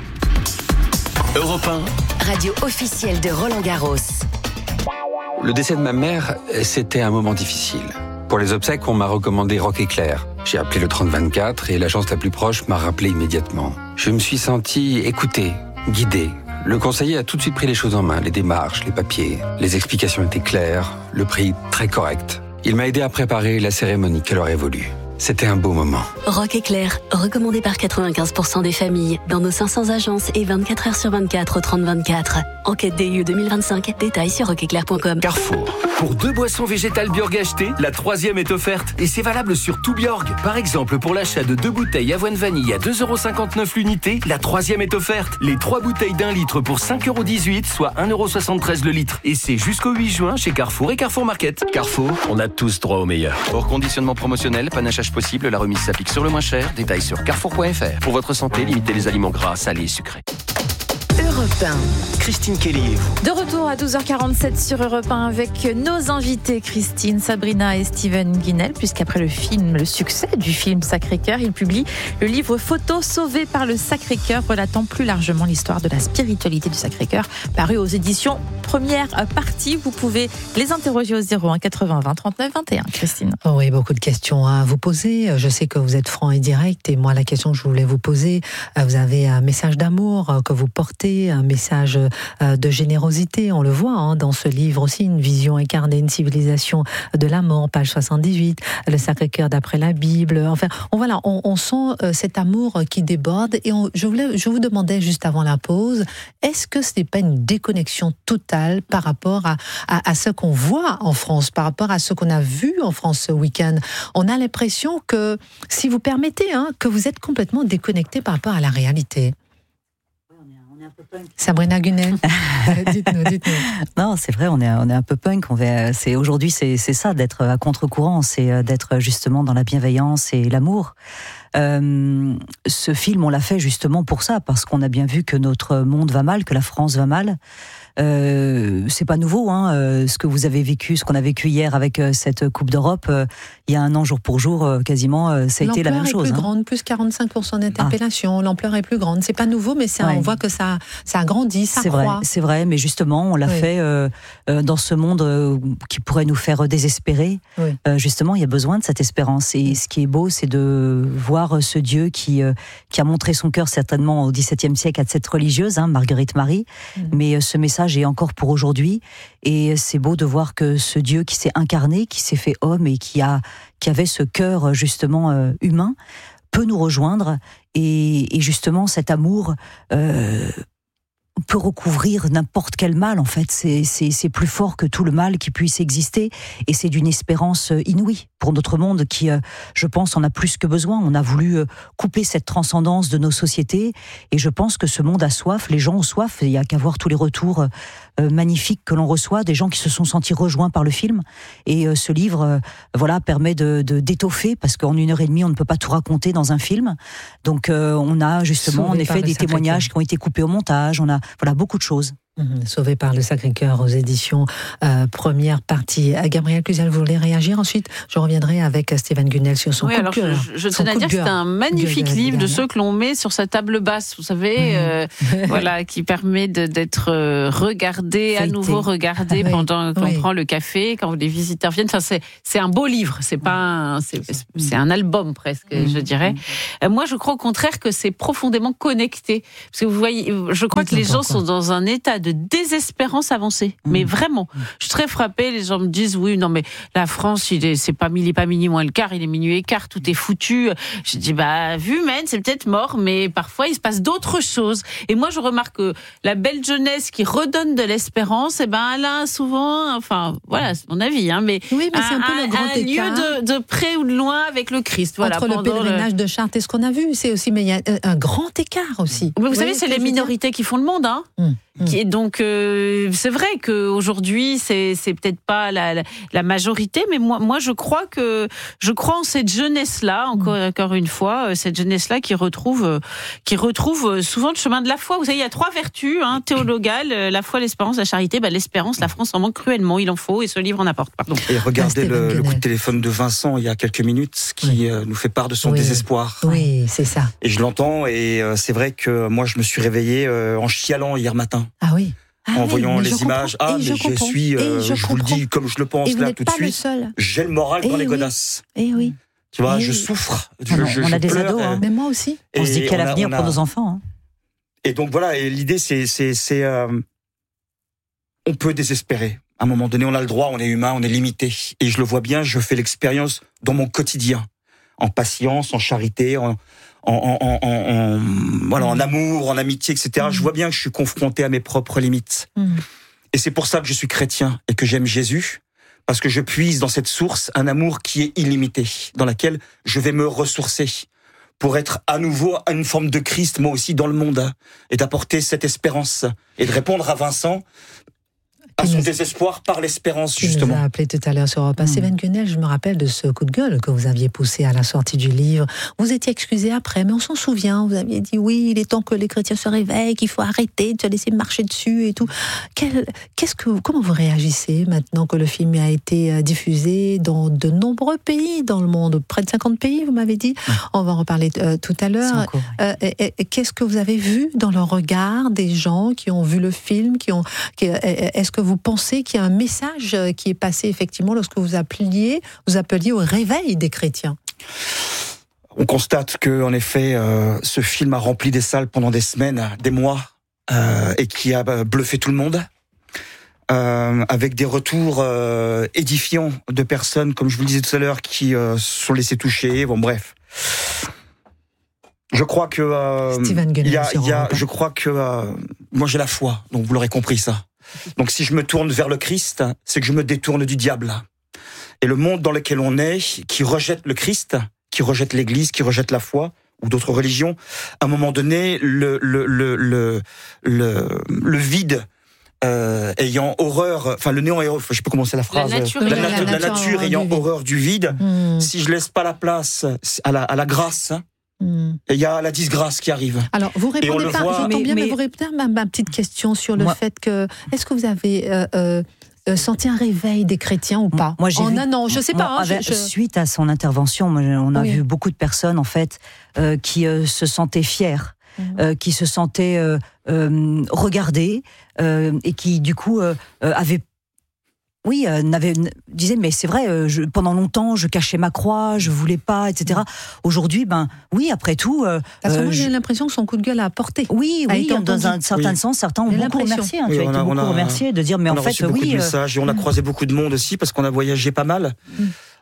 un. Europe un, radio officielle de Roland Garros. Le décès de ma mère, c'était un moment difficile. Pour les obsèques, on m'a recommandé Rock Éclair. J'ai appelé le trente vingt-quatre et l'agence la plus proche m'a rappelé immédiatement. Je me suis senti écouté, guidé. Le conseiller a tout de suite pris les choses en main, les démarches, les papiers. Les explications étaient claires, le prix très correct. Il m'a aidé à préparer la cérémonie qu'elle aurait voulu. C'était un beau moment. Rock Éclair, recommandé par quatre-vingt-quinze pour cent des familles, dans nos cinq cents agences et vingt-quatre heures sur vingt-quatre au trente vingt-quatre. Enquête D I E deux mille vingt-cinq, détails sur rock éclair point com. Carrefour. Pour deux boissons végétales Bjorg achetées, la troisième est offerte. Et c'est valable sur tout Bjorg. Par exemple, pour l'achat de deux bouteilles avoine vanille à deux euros cinquante-neuf l'unité, la troisième est offerte. Les trois bouteilles d'un litre pour cinq euros dix-huit, soit un euro soixante-treize le litre. Et c'est jusqu'au huit juin chez Carrefour et Carrefour Market. Carrefour, on a tous droit au meilleur. Hors conditionnement promotionnel, panachage possible, la remise s'applique sur le moins cher. Détails sur carrefour point f r. Pour votre santé, limitez les aliments gras, salés et sucrés. Europe un. Christine Kelly et vous. De retour à douze heures quarante-sept sur Europe un avec nos invités Christine, Sabrina et Steven Gunnel, puisqu'après le film, le succès du film Sacré-Cœur, il publie le livre Photos sauvées par le Sacré-Cœur, relatant plus largement l'histoire de la spiritualité du Sacré-Cœur, paru aux éditions Première Partie. Vous pouvez les interroger au zéro un quatre-vingts vingt trente-neuf vingt et un. Christine. Oh oui, beaucoup de questions à vous poser. Je sais que vous êtes franc et direct, et moi la question que je voulais vous poser, vous avez un message d'amour que vous portez, un message de générosité, on le voit hein, dans ce livre aussi, une vision incarnée, une civilisation de la mort, page soixante-dix-huit, le Sacré-Cœur d'après la Bible. Enfin, on, voilà, on, on sent euh, cet amour qui déborde. Et on, je, voulais, je vous demandais juste avant la pause, est-ce que ce n'est pas une déconnexion totale par rapport à, à, à ce qu'on voit en France, par rapport à ce qu'on a vu en France ce week-end? On a l'impression que, si vous permettez, hein, que vous êtes complètement déconnecté par rapport à la réalité. Sabrina Gunnel, dites-nous, dites-nous. Non, c'est vrai, on est, on est un peu punk. On va, c'est, aujourd'hui, c'est, c'est ça, d'être à contre-courant, c'est d'être justement dans la bienveillance et l'amour. Euh, ce film, on l'a fait justement pour ça, parce qu'on a bien vu que notre monde va mal, que la France va mal. Euh, c'est pas nouveau, hein, euh, ce que vous avez vécu, ce qu'on a vécu hier avec euh, cette Coupe d'Europe. Euh, il y a un an, jour pour jour, euh, quasiment, euh, ça a été la même chose. L'ampleur est plus hein. grande, plus quarante-cinq pour cent d'interpellations. Ah. L'ampleur est plus grande. C'est pas nouveau, mais ça, ouais. on voit que ça, ça a grandi, ça c'est croît. Vrai, c'est vrai, mais justement, on l'a oui. fait euh, euh, dans ce monde euh, qui pourrait nous faire désespérer. Oui. Euh, justement, il y a besoin de cette espérance. Et ce qui est beau, c'est de voir ce Dieu qui, euh, qui a montré son cœur certainement au dix-septième siècle à cette religieuse, hein, Marguerite Marie. Mmh. Mais euh, ce message est encore pour aujourd'hui. Et c'est beau de voir que ce Dieu qui s'est incarné, qui s'est fait homme et qui, a, qui avait ce cœur justement euh, humain, peut nous rejoindre. Et, et justement, cet amour... Euh, peut recouvrir n'importe quel mal, en fait. C'est, c'est, c'est plus fort que tout le mal qui puisse exister, et c'est d'une espérance inouïe pour notre monde qui, euh, je pense, en a plus que besoin. On a voulu euh, couper cette transcendance de nos sociétés, et je pense que ce monde a soif, les gens ont soif, il n'y a qu'à voir tous les retours euh, magnifiques que l'on reçoit, des gens qui se sont sentis rejoints par le film, et euh, ce livre euh, voilà, permet de, de, d'étoffer, parce qu'en une heure et demie, on ne peut pas tout raconter dans un film, donc euh, on a justement, Sauvé en effet, des témoignages qui ont été coupés au montage, on a voilà, beaucoup de choses. Mmh, Sauvé par le Sacré-Cœur aux éditions euh, première partie. À Gabriel Cluzel, vous voulez réagir? Ensuite, je reviendrai avec Steven Gunnel sur son oui, coup alors de cœur. Je, je tenais à dire que c'est un magnifique livre de ceux que l'on met sur sa table basse, vous savez, mmh. euh, voilà, qui permet de, d'être regardé, Feuilleté. à nouveau regardé oui. pendant qu'on oui. prend le café, quand les visiteurs viennent. Enfin, c'est, c'est un beau livre, c'est pas un, c'est, c'est un album presque, mmh. je dirais. Mmh. Moi, je crois au contraire que c'est profondément connecté. Parce que vous voyez, je crois oui, que les gens sont dans un état de désespérance avancée, mmh. mais vraiment. Je suis très frappée, les gens me disent, oui, non mais la France, il est, c'est pas, il est pas minuit moins le quart, il est minuit et quart, tout est foutu. Je dis, bah, vu Maine, c'est peut-être mort, mais parfois il se passe d'autres choses. Et moi, je remarque que la belle jeunesse qui redonne de l'espérance, eh ben, elle a souvent, enfin, voilà, c'est mon avis, hein, mais, oui, mais c'est un, un peu le grand un écart. lieu de, de près ou de loin avec le Christ. Voilà, entre le pèlerinage le... de Chartres et ce qu'on a vu, c'est aussi, mais il y a un grand écart aussi. Mais vous, vous savez, c'est les minorités qui font le monde, hein. Mmh. Qui est donc euh, c'est vrai qu'aujourd'hui c'est c'est peut-être pas la, la, la majorité, mais moi moi je crois que je crois en cette jeunesse là encore mmh. encore une fois cette jeunesse là qui retrouve qui retrouve souvent le chemin de la foi. Vous savez, il y a trois vertus hein, théologales, la foi, l'espérance, la charité. Bah, l'espérance, la France en manque cruellement, il en faut, et ce livre en apporte. Pardon. Et regardez le, le coup de téléphone de Vincent il y a quelques minutes qui oui. euh, nous fait part de son oui. désespoir. Oui, c'est ça. Et je l'entends, et euh, c'est vrai que moi je me suis réveillé euh, en chialant hier matin. Ah oui. Ah en oui, voyant les je images, comprends. ah, et mais je, je suis, euh, je, je vous le dis comme je le pense là tout de suite, j'ai le moral et dans oui. les godasses. Et oui. Tu vois, et je oui. souffre. Je, je, on je a des pleure, ados, hein. Mais moi aussi. On se dit quel a, avenir a, pour nos enfants. Hein. Et donc voilà, et l'idée c'est, c'est, c'est euh, on peut désespérer. À un moment donné, on a le droit, on est humain, on est limité. Et je le vois bien, je fais l'expérience dans mon quotidien, en patience, en charité, en En, en, en, en, voilà, en amour, en amitié, et cetera. Mmh. Je vois bien que je suis confronté à mes propres limites. Mmh. Et c'est pour ça que je suis chrétien et que j'aime Jésus, parce que je puise dans cette source un amour qui est illimité, dans laquelle je vais me ressourcer pour être à nouveau à une forme de Christ, moi aussi, dans le monde, et d'apporter cette espérance, et de répondre à Vincent, à son désespoir par l'espérance, justement. Vous avez appelé tout à l'heure sur Europe un. Mmh. Steven Gunnel, je me rappelle de ce coup de gueule que vous aviez poussé à la sortie du livre. Vous étiez excusé après, mais on s'en souvient. Vous aviez dit, oui, il est temps que les chrétiens se réveillent, qu'il faut arrêter de se laisser marcher dessus et tout. Quel, qu'est-ce que, comment vous réagissez maintenant que le film a été diffusé dans de nombreux pays dans le monde, près de cinquante pays, vous m'avez dit. Mmh. On va en reparler euh, tout à l'heure. Encore, oui. euh, et, et, qu'est-ce que vous avez vu dans le regard des gens qui ont vu le film, qui ont, qui, est-ce que vous pensez qu'il y a un message qui est passé effectivement lorsque vous appeliez, vous appeliez au réveil des chrétiens? On constate que, en effet, euh, ce film a rempli des salles pendant des semaines, des mois, euh, et qui a bluffé tout le monde, euh, avec des retours euh, édifiants de personnes, comme je vous le disais tout à l'heure, qui euh, se sont laissées toucher. Bon, bref. Je crois que euh, Gunnel, y a, y a, je crois que euh, moi j'ai la foi, donc vous l'aurez compris ça. Donc si je me tourne vers le Christ, c'est que je me détourne du diable. Et le monde dans lequel on est, qui rejette le Christ, qui rejette l'Église, qui rejette la foi ou d'autres religions, à un moment donné, le le le le le, le vide. Euh, ayant horreur, enfin le néant, je sais pas comment c'est la phrase, la nature, la, la, la, la, la nature, nature ayant horreur du vide, mmh. si je laisse pas la place à la, à la grâce, il mmh. y a la disgrâce qui arrive. Alors vous répondez pas, j'entends bien, mais, mais vous répondez à ma, ma petite question sur le moi, fait que, est-ce que vous avez euh, euh, senti un réveil des chrétiens ou pas? Moi, j'ai en vu, un an, je sais moi, pas. Hein, avec, je, je... Suite à son intervention, moi, on a oui. vu beaucoup de personnes en fait euh, qui euh, se sentaient fières. Mmh. Euh, qui se sentaient euh, euh, regardés euh, et qui du coup euh, euh, avaient oui euh, n'avaient disaient mais c'est vrai euh, je, pendant longtemps je cachais ma croix, je voulais pas, etc. Mmh. Aujourd'hui ben oui après tout euh, parce que moi j'ai je... l'impression que son coup de gueule a apporté. Oui oui dans entendu. Un certain oui. sens certains ont j'ai beaucoup remercié hein, oui, tu as été beaucoup a, remercié de dire mais on en a fait reçu beaucoup oui de messages et on a croisé beaucoup de monde aussi parce qu'on a voyagé pas mal. Mmh.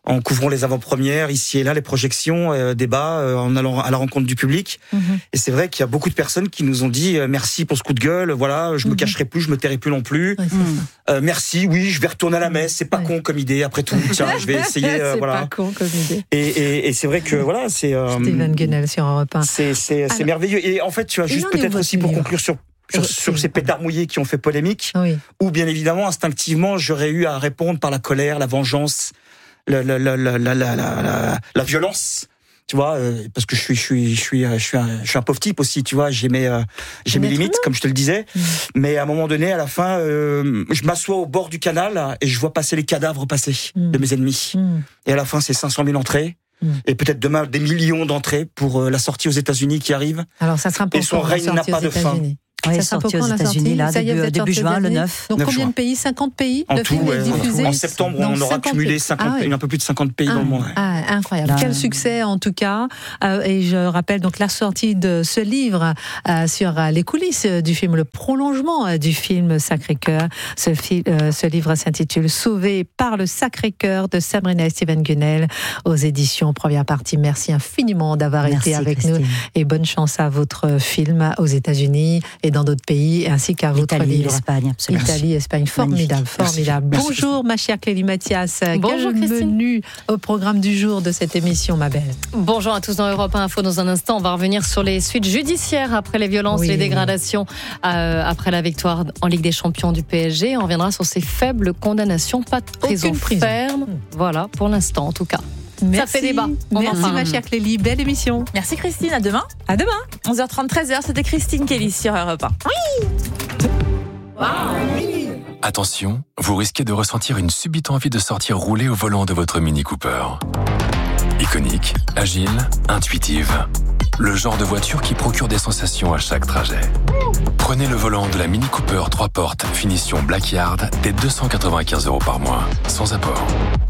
en couvrant les avant-premières, ici et là, les projections, euh, débats, euh, en allant à la rencontre du public. Mm-hmm. Et c'est vrai qu'il y a beaucoup de personnes qui nous ont dit euh, merci pour ce coup de gueule, voilà, je mm-hmm. me cacherai plus, je me tairai plus non plus. Ouais, euh, merci, oui, je vais retourner à la messe, c'est pas ouais. con comme idée, après tout, tiens, je vais essayer, euh, c'est voilà. pas con comme idée. Et, et, et c'est vrai que, voilà, c'est... Euh, Steven Guenel sur Europe un. C'est, c'est, c'est merveilleux. Et en fait, tu vois, juste peut-être aussi pour conclure sur... Sur, sur ces pétards mouillés qui ont fait polémique, oui. Ou bien évidemment, instinctivement, j'aurais eu à répondre par la colère, la vengeance, la, la, la, la, la, la, la, la violence, tu vois, euh, parce que je suis, je suis, je suis, je suis, un, je suis un pauvre type aussi, tu vois, j'ai mes, euh, j'ai mes limites, comme je te le disais, mmh. Mais à un moment donné, à la fin, euh, je m'assois au bord du canal et je vois passer les cadavres passer mmh. de mes ennemis, mmh. Et à la fin, c'est cinq cent mille entrées. Et peut-être demain des millions d'entrées pour euh, la sortie aux États-Unis qui arrive. Alors ça sera et son règne n'a pas de fin. Oui, ça sorti aux États-Unis là, début, début juin, le neuf. Donc neuf combien juin. de pays? cinquante pays? En le tout, film ouais, est diffusé. En septembre, on aura cumulé cinquante, ah, oui. un peu plus de cinquante pays ah, dans le monde. Ouais. Ah, incroyable. Là, Quel succès en tout cas. Euh, et je rappelle donc la sortie de ce livre euh, sur euh, les coulisses du film, le prolongement euh, du film Sacré-Cœur. Ce, fi- euh, ce livre s'intitule Sauvé par le Sacré-Cœur de Sabrina et Steven Guenel aux éditions Première Partie. Merci infiniment d'avoir Merci, été avec Christine. Nous et bonne chance à votre film aux États-Unis et dans d'autres pays, ainsi qu'à votre Italie, livre. l'Espagne, absolument. Italie, Espagne, formidable, Magnifique. formidable. Merci. Bonjour ma chère Clélie Mathias. Bonjour Quel Christine. menu au programme du jour de cette émission, ma belle? Bonjour à tous dans Europe Info. Dans un instant, on va revenir sur les suites judiciaires après les violences, oui. les dégradations, euh, après la victoire en Ligue des Champions du P S G. On reviendra sur ces faibles condamnations, pas de prison Aucune prison. ferme. Voilà, pour l'instant en tout cas. Merci. Ça fait débat. On Merci ma chère Clélie, belle émission. Merci Christine, à demain. À demain. onze heures trente, treize heures, c'était Christine Kelly sur Europe un. Oui. Attention, vous risquez de ressentir une subite envie de sortir rouler au volant de votre Mini Cooper. Iconique, agile, intuitive. Le genre de voiture qui procure des sensations à chaque trajet. Prenez le volant de la Mini Cooper trois portes, finition Blackyard, dès deux cent quatre-vingt-quinze euros par mois, sans apport.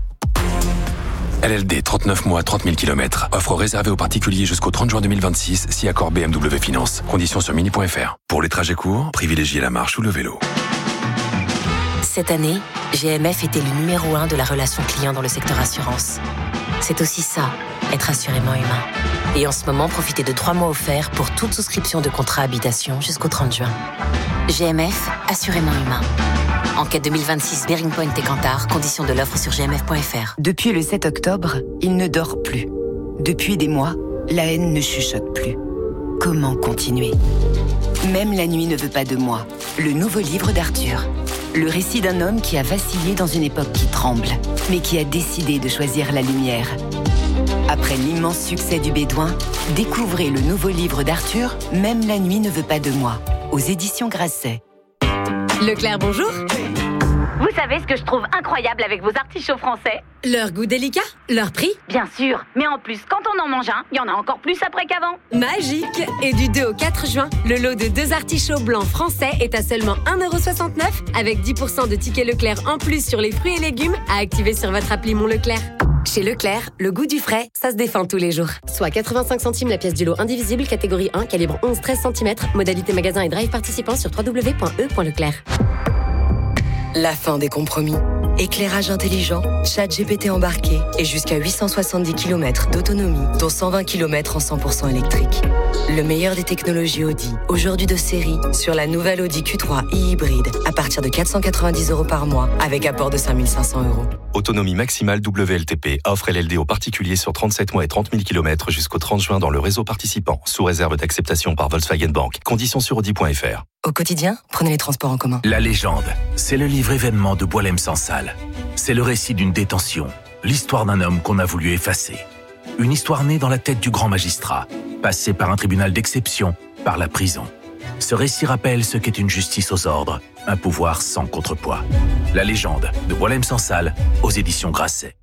L L D, trente-neuf mois, trente mille kilomètres. Offre réservée aux particuliers jusqu'au trente juin deux mille vingt-six, si accord B M W Finance. Conditions sur mini point f r. Pour les trajets courts, privilégiez la marche ou le vélo. Cette année, G M F était le numéro un de la relation client dans le secteur assurance. C'est aussi ça, être assurément humain. Et en ce moment, profitez de trois mois offerts pour toute souscription de contrat habitation jusqu'au trente juin. G M F, assurément humain. Enquête deux mille vingt-six, Bearing Point et Kantar, conditions de l'offre sur g m f point f r. Depuis le sept octobre, il ne dort plus. Depuis des mois, la haine ne chuchote plus. Comment continuer? Même la nuit ne veut pas de moi. Le nouveau livre d'Arthur. Le récit d'un homme qui a vacillé dans une époque qui tremble, mais qui a décidé de choisir la lumière. Après l'immense succès du Bédouin, découvrez le nouveau livre d'Arthur, Même la nuit ne veut pas de moi, aux éditions Grasset. Leclerc, bonjour. Vous savez ce que je trouve incroyable avec vos artichauts français? Leur goût délicat, leur prix. Bien sûr, mais en plus, quand on en mange un, il y en a encore plus après qu'avant. Magique. Et du deux au quatre juin, le lot de deux artichauts blancs français est à seulement un euro soixante-neuf avec dix pour cent de tickets Leclerc en plus sur les fruits et légumes à activer sur votre appli Mon Leclerc. Chez Leclerc, le goût du frais, ça se défend tous les jours. Soit quatre-vingt-cinq centimes la pièce du lot indivisible, catégorie un, calibre onze treize centimètres, modalité magasin et drive participant sur w w w point e point leclerc. La fin des compromis. Éclairage intelligent, chat G P T embarqué et jusqu'à huit cent soixante-dix kilomètres d'autonomie, dont cent vingt kilomètres en cent pour cent électrique. Le meilleur des technologies Audi, aujourd'hui de série, sur la nouvelle Audi Q trois e-hybride, à partir de quatre cent quatre-vingt-dix euros par mois, avec apport de cinq mille cinq cents euros. Autonomie maximale W L T P, offre L L D aux particuliers sur trente-sept mois et trente mille kilomètres jusqu'au trente juin dans le réseau participant, sous réserve d'acceptation par Volkswagen Bank. Conditions sur audi point f r. Au quotidien, prenez les transports en commun. La légende, c'est le livre événement de Boilem-Sansal. C'est le récit d'une détention, l'histoire d'un homme qu'on a voulu effacer. Une histoire née dans la tête du grand magistrat, passée par un tribunal d'exception, par la prison. Ce récit rappelle ce qu'est une justice aux ordres, un pouvoir sans contrepoids. La légende de Boilem-Sansal, aux éditions Grasset.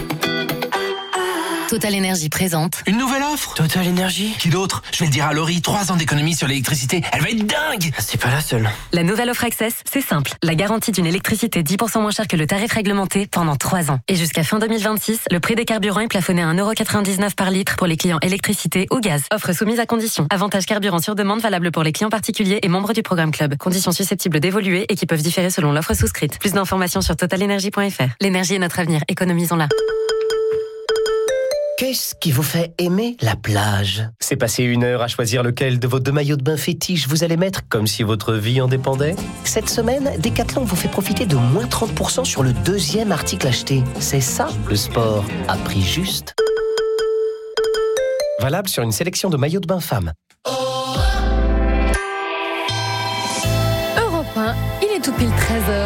Total Énergie présente. Une nouvelle offre Total Énergie. Qui d'autre? Je vais le dire à Laurie, trois ans d'économie sur l'électricité. Elle va être dingue. C'est pas la seule. La nouvelle offre Access, c'est simple. La garantie d'une électricité dix pour cent moins chère que le tarif réglementé pendant trois ans. Et jusqu'à fin deux mille vingt-six, le prix des carburants est plafonné à un euro quatre-vingt-dix-neuf par litre pour les clients électricité ou gaz. Offre soumise à conditions. Avantage carburant sur demande valable pour les clients particuliers et membres du programme Club. Conditions susceptibles d'évoluer et qui peuvent différer selon l'offre souscrite. Plus d'informations sur total énergie point f r. L'énergie est notre avenir. Économisons-la. Qu'est-ce qui vous fait aimer la plage ? C'est passer une heure à choisir lequel de vos deux maillots de bain fétiches vous allez mettre comme si votre vie en dépendait ? Cette semaine, Decathlon vous fait profiter de moins trente pour cent sur le deuxième article acheté. C'est ça, le sport à prix juste. Valable sur une sélection de maillots de bain femmes. Europe un, il est tout pile treize heures.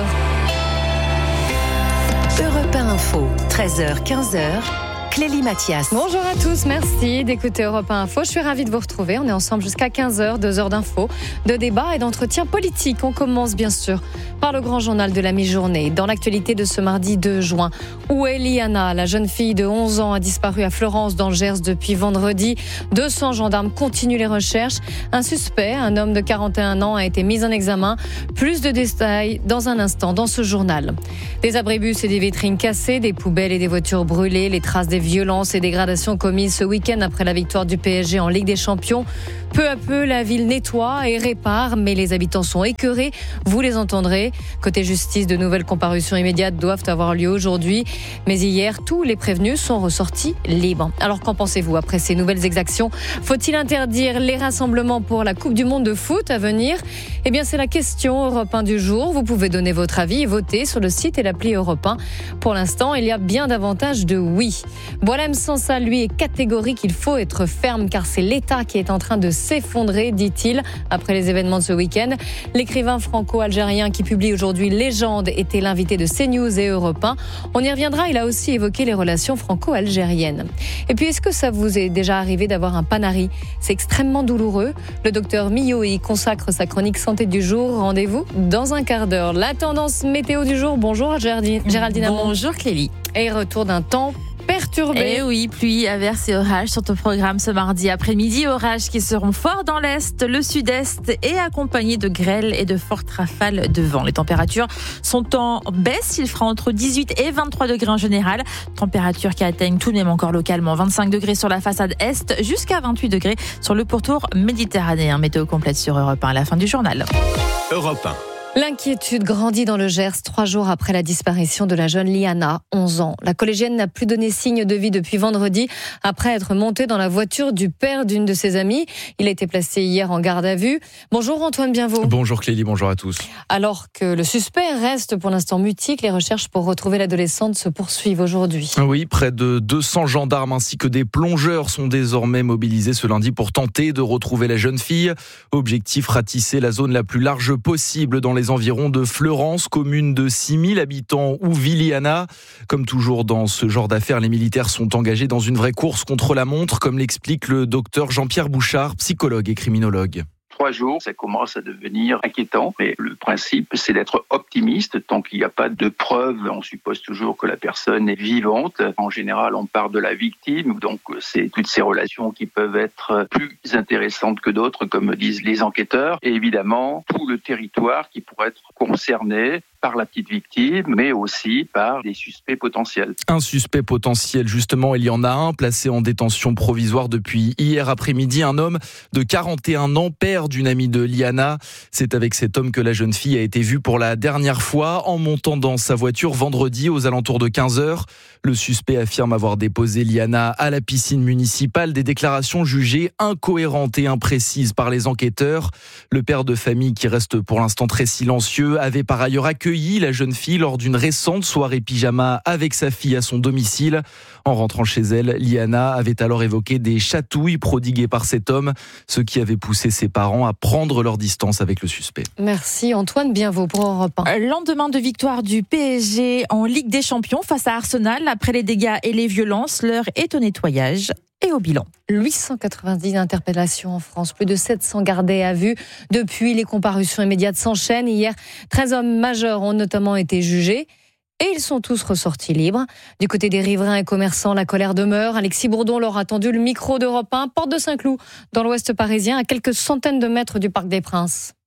Europe un Info, treize heures quinze heures. Clélie Mathias. Bonjour à tous, merci d'écouter Europe un Info. Je suis ravie de vous retrouver. On est ensemble jusqu'à quinze heures, deux heures d'infos, de débats et d'entretiens politiques. On commence bien sûr par le grand journal de la mi-journée. Dans l'actualité de ce mardi deux juin, où est Liana ? La jeune fille de onze ans a disparu à Florence dans le Gers depuis vendredi. deux cents gendarmes continuent les recherches. Un suspect, un homme de quarante et un ans, a été mis en examen. Plus de détails dans un instant dans ce journal. Des abribus et des vitrines cassées, des poubelles et des voitures brûlées, les traces des violences et dégradations commises ce week-end après la victoire du P S G en Ligue des Champions. Peu à peu, la ville nettoie et répare, mais les habitants sont écœurés. Vous les entendrez. Côté justice, de nouvelles comparutions immédiates doivent avoir lieu aujourd'hui. Mais hier, tous les prévenus sont ressortis libres. Alors qu'en pensez-vous après ces nouvelles exactions ? Faut-il interdire les rassemblements pour la Coupe du Monde de foot à venir ? Eh bien, c'est la question Europe un du jour. Vous pouvez donner votre avis et voter sur le site et l'appli Europe un. Pour l'instant, il y a bien davantage de oui. Boualem Sansal, lui, est catégorique. Il faut être ferme car c'est l'État qui est en train de s'effondrer, dit-il, après les événements de ce week-end. L'écrivain franco-algérien qui publie aujourd'hui Légende était l'invité de CNews et Europe un. On y reviendra, il a aussi évoqué les relations franco-algériennes. Et puis, est-ce que ça vous est déjà arrivé d'avoir un panari ? C'est extrêmement douloureux. Le docteur Millot y consacre sa chronique santé du jour. Rendez-vous dans un quart d'heure. La tendance météo du jour. Bonjour Géraldine. Géraldine Amont. Bonjour Clélie. Et retour d'un temps perturbé. Eh oui, pluie, averses et orages sont au programme ce mardi après-midi. Orages qui seront forts dans l'est, le sud-est et accompagnés de grêles et de fortes rafales de vent. Les températures sont en baisse. Il fera entre dix-huit et vingt-trois degrés en général. Températures qui atteignent tout de même encore localement vingt-cinq degrés sur la façade est jusqu'à vingt-huit degrés sur le pourtour méditerranéen. Météo complète sur Europe un à la fin du journal. Europe un. L'inquiétude grandit dans le Gers trois jours après la disparition de la jeune Liana, onze ans. La collégienne n'a plus donné signe de vie depuis vendredi après être montée dans la voiture du père d'une de ses amies. Il a été placé hier en garde à vue. Bonjour Antoine Bienvaux. Bonjour Clélie, bonjour à tous. Alors que le suspect reste pour l'instant mutique, les recherches pour retrouver l'adolescente se poursuivent aujourd'hui. Oui, près de deux cents gendarmes ainsi que des plongeurs sont désormais mobilisés ce lundi pour tenter de retrouver la jeune fille. Objectif, ratisser la zone la plus large possible dans les environs de Fleurance, commune de six mille habitants où vit Liana. Comme toujours dans ce genre d'affaires, les militaires sont engagés dans une vraie course contre la montre, comme l'explique le docteur Jean-Pierre Bouchard, psychologue et criminologue. Trois jours, ça commence à devenir inquiétant. Mais le principe, c'est d'être optimiste. Tant qu'il n'y a pas de preuves, on suppose toujours que la personne est vivante. En général, on part de la victime. Donc, c'est toutes ces relations qui peuvent être plus intéressantes que d'autres, comme disent les enquêteurs. Et évidemment, tout le territoire qui pourrait être concerné par la petite victime, mais aussi par des suspects potentiels. Un suspect potentiel, justement, il y en a un, placé en détention provisoire depuis hier après-midi, un homme de quarante et un ans, père d'une amie de Liana. C'est avec cet homme que la jeune fille a été vue pour la dernière fois en montant dans sa voiture vendredi aux alentours de quinze heures. Le suspect affirme avoir déposé Liana à la piscine municipale, des déclarations jugées incohérentes et imprécises par les enquêteurs. Le père de famille, qui reste pour l'instant très silencieux, avait par ailleurs accueilli la jeune fille lors d'une récente soirée pyjama avec sa fille à son domicile. En rentrant chez elle, Liana avait alors évoqué des chatouilles prodiguées par cet homme, ce qui avait poussé ses parents à prendre leur distance avec le suspect. Merci Antoine Bienvaux pour Europe un. Lendemain de victoire du P S G en Ligue des Champions face à Arsenal, après les dégâts et les violences, l'heure est au nettoyage et au bilan. huit cent quatre-vingt-dix interpellations en France, plus de sept cents gardés à vue. Depuis, les comparutions immédiates s'enchaînent. Hier, treize hommes majeurs ont notamment été jugés. Et ils sont tous ressortis libres. Du côté des riverains et commerçants, la colère demeure. Alexis Bourdon leur a tendu le micro d'Europe un, porte de Saint-Cloud, dans l'ouest parisien, à quelques centaines de mètres du Parc des Princes.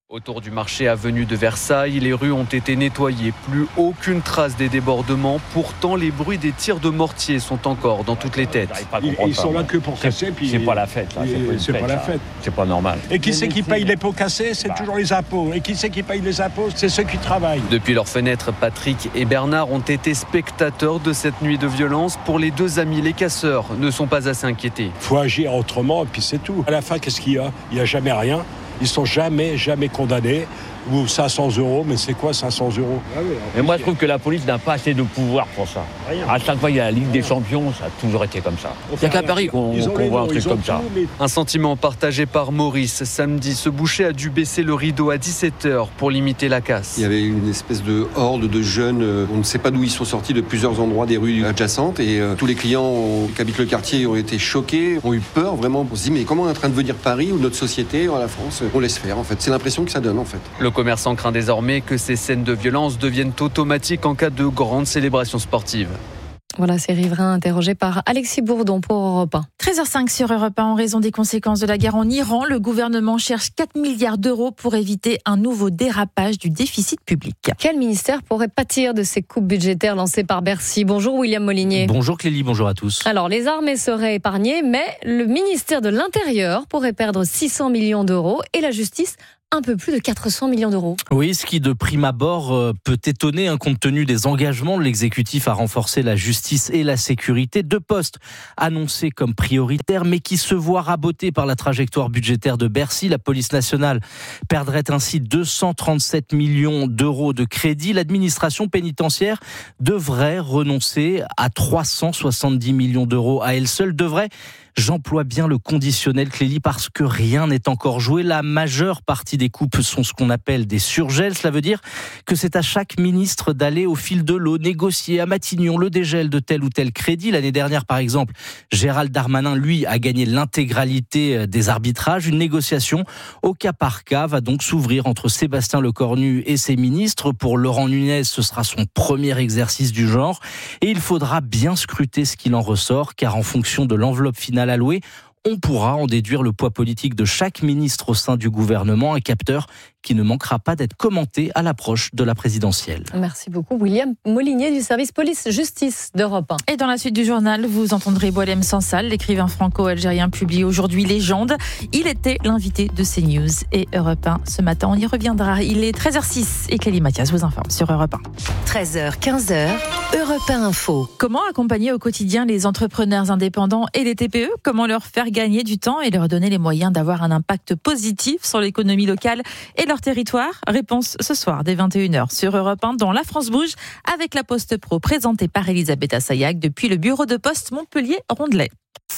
Autour du marché avenue de Versailles, les rues ont été nettoyées. Plus aucune trace des débordements. Pourtant, les bruits des tirs de mortier sont encore dans toutes les têtes. Ils, ils sont là que pour casser. Puis c'est pas la fête. Là. C'est, c'est fête, pas la là. fête. C'est pas normal. Et qui c'est qui paye les pots cassés? C'est bah. toujours les impôts. Et qui c'est qui paye les impôts? C'est ceux qui travaillent. Depuis leur fenêtre, Patrick et Bernard ont été spectateurs de cette nuit de violence. Pour les deux amis, les casseurs ne sont pas assez inquiétés. Il faut agir autrement et puis c'est tout. À la fin, qu'est-ce qu'il y a? Il n'y a jamais rien. Ils sont jamais, jamais condamnés. Ou cinq cents euros, mais c'est quoi cinq cents euros? Ah oui, et moi je trouve que la police n'a pas assez de pouvoir pour ça. Rien. À chaque fois il y a la Ligue des Champions, ça a toujours été comme ça. Il n'y a qu'à Paris qu'on, qu'on voit un truc comme ça. Mais... Un sentiment partagé par Maurice. Samedi, ce boucher a dû baisser le rideau à dix-sept heures pour limiter la casse. Il y avait une espèce de horde de jeunes, on ne sait pas d'où ils sont sortis, de plusieurs endroits des rues adjacentes, et euh, tous les clients ont, qui habitent le quartier ont été choqués, ont eu peur vraiment. On se dit mais comment on est en train de venir Paris ou notre société, ou la France, on laisse faire en fait. C'est l'impression que ça donne en fait. Le commerçant craint désormais que ces scènes de violence deviennent automatiques en cas de grande célébration sportive. Voilà, ces riverains interrogés par Alexis Bourdon pour Europe un. treize heures cinq sur Europe un. En raison des conséquences de la guerre en Iran, le gouvernement cherche quatre milliards d'euros pour éviter un nouveau dérapage du déficit public. Quel ministère pourrait pâtir de ces coupes budgétaires lancées par Bercy? Bonjour William Molinier. Bonjour Clélie, bonjour à tous. Alors les armées seraient épargnées, mais le ministère de l'Intérieur pourrait perdre six cents millions d'euros et la justice un peu plus de quatre cents millions d'euros. Oui, ce qui de prime abord euh, peut étonner, hein, compte tenu des engagements de l'exécutif à renforcer la justice et la sécurité. Deux postes annoncés comme prioritaires, mais qui se voient rabotés par la trajectoire budgétaire de Bercy. La police nationale perdrait ainsi deux cent trente-sept millions d'euros de crédit. L'administration pénitentiaire devrait renoncer à trois cent soixante-dix millions d'euros à elle seule. Devrait, j'emploie bien le conditionnel, Clélie, parce que rien n'est encore joué. La majeure partie des coupes sont ce qu'on appelle des surgels. Cela veut dire que c'est à chaque ministre d'aller au fil de l'eau, négocier à Matignon le dégel de tel ou tel crédit. L'année dernière, par exemple, Gérald Darmanin, lui, a gagné l'intégralité des arbitrages. Une négociation au cas par cas va donc s'ouvrir entre Sébastien Lecornu et ses ministres. Pour Laurent Nunez, ce sera son premier exercice du genre. Et il faudra bien scruter ce qu'il en ressort, car en fonction de l'enveloppe finale allouée, on pourra en déduire le poids politique de chaque ministre au sein du gouvernement, un capteur qui ne manquera pas d'être commenté à l'approche de la présidentielle. Merci beaucoup William Molinier du service police-justice d'Europe un. Et dans la suite du journal, vous entendrez Boualem Sansal, l'écrivain franco-algérien publie aujourd'hui Légende. Il était l'invité de CNews et Europe un ce matin. On y reviendra. Il est treize heures six et Clélie Mathias vous informe sur Europe un. treize heures quinze, Europe un Info. Comment accompagner au quotidien les entrepreneurs indépendants et les T P E? Comment leur faire gagner du temps et leur donner les moyens d'avoir un impact positif sur l'économie locale et leur territoire? Réponse ce soir dès vingt et une heures sur Europe un dans La France Bouge avec la Poste Pro présentée par Elisabeth Assayag depuis le bureau de poste Montpellier-Rondelet.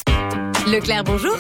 Leclerc, bonjour.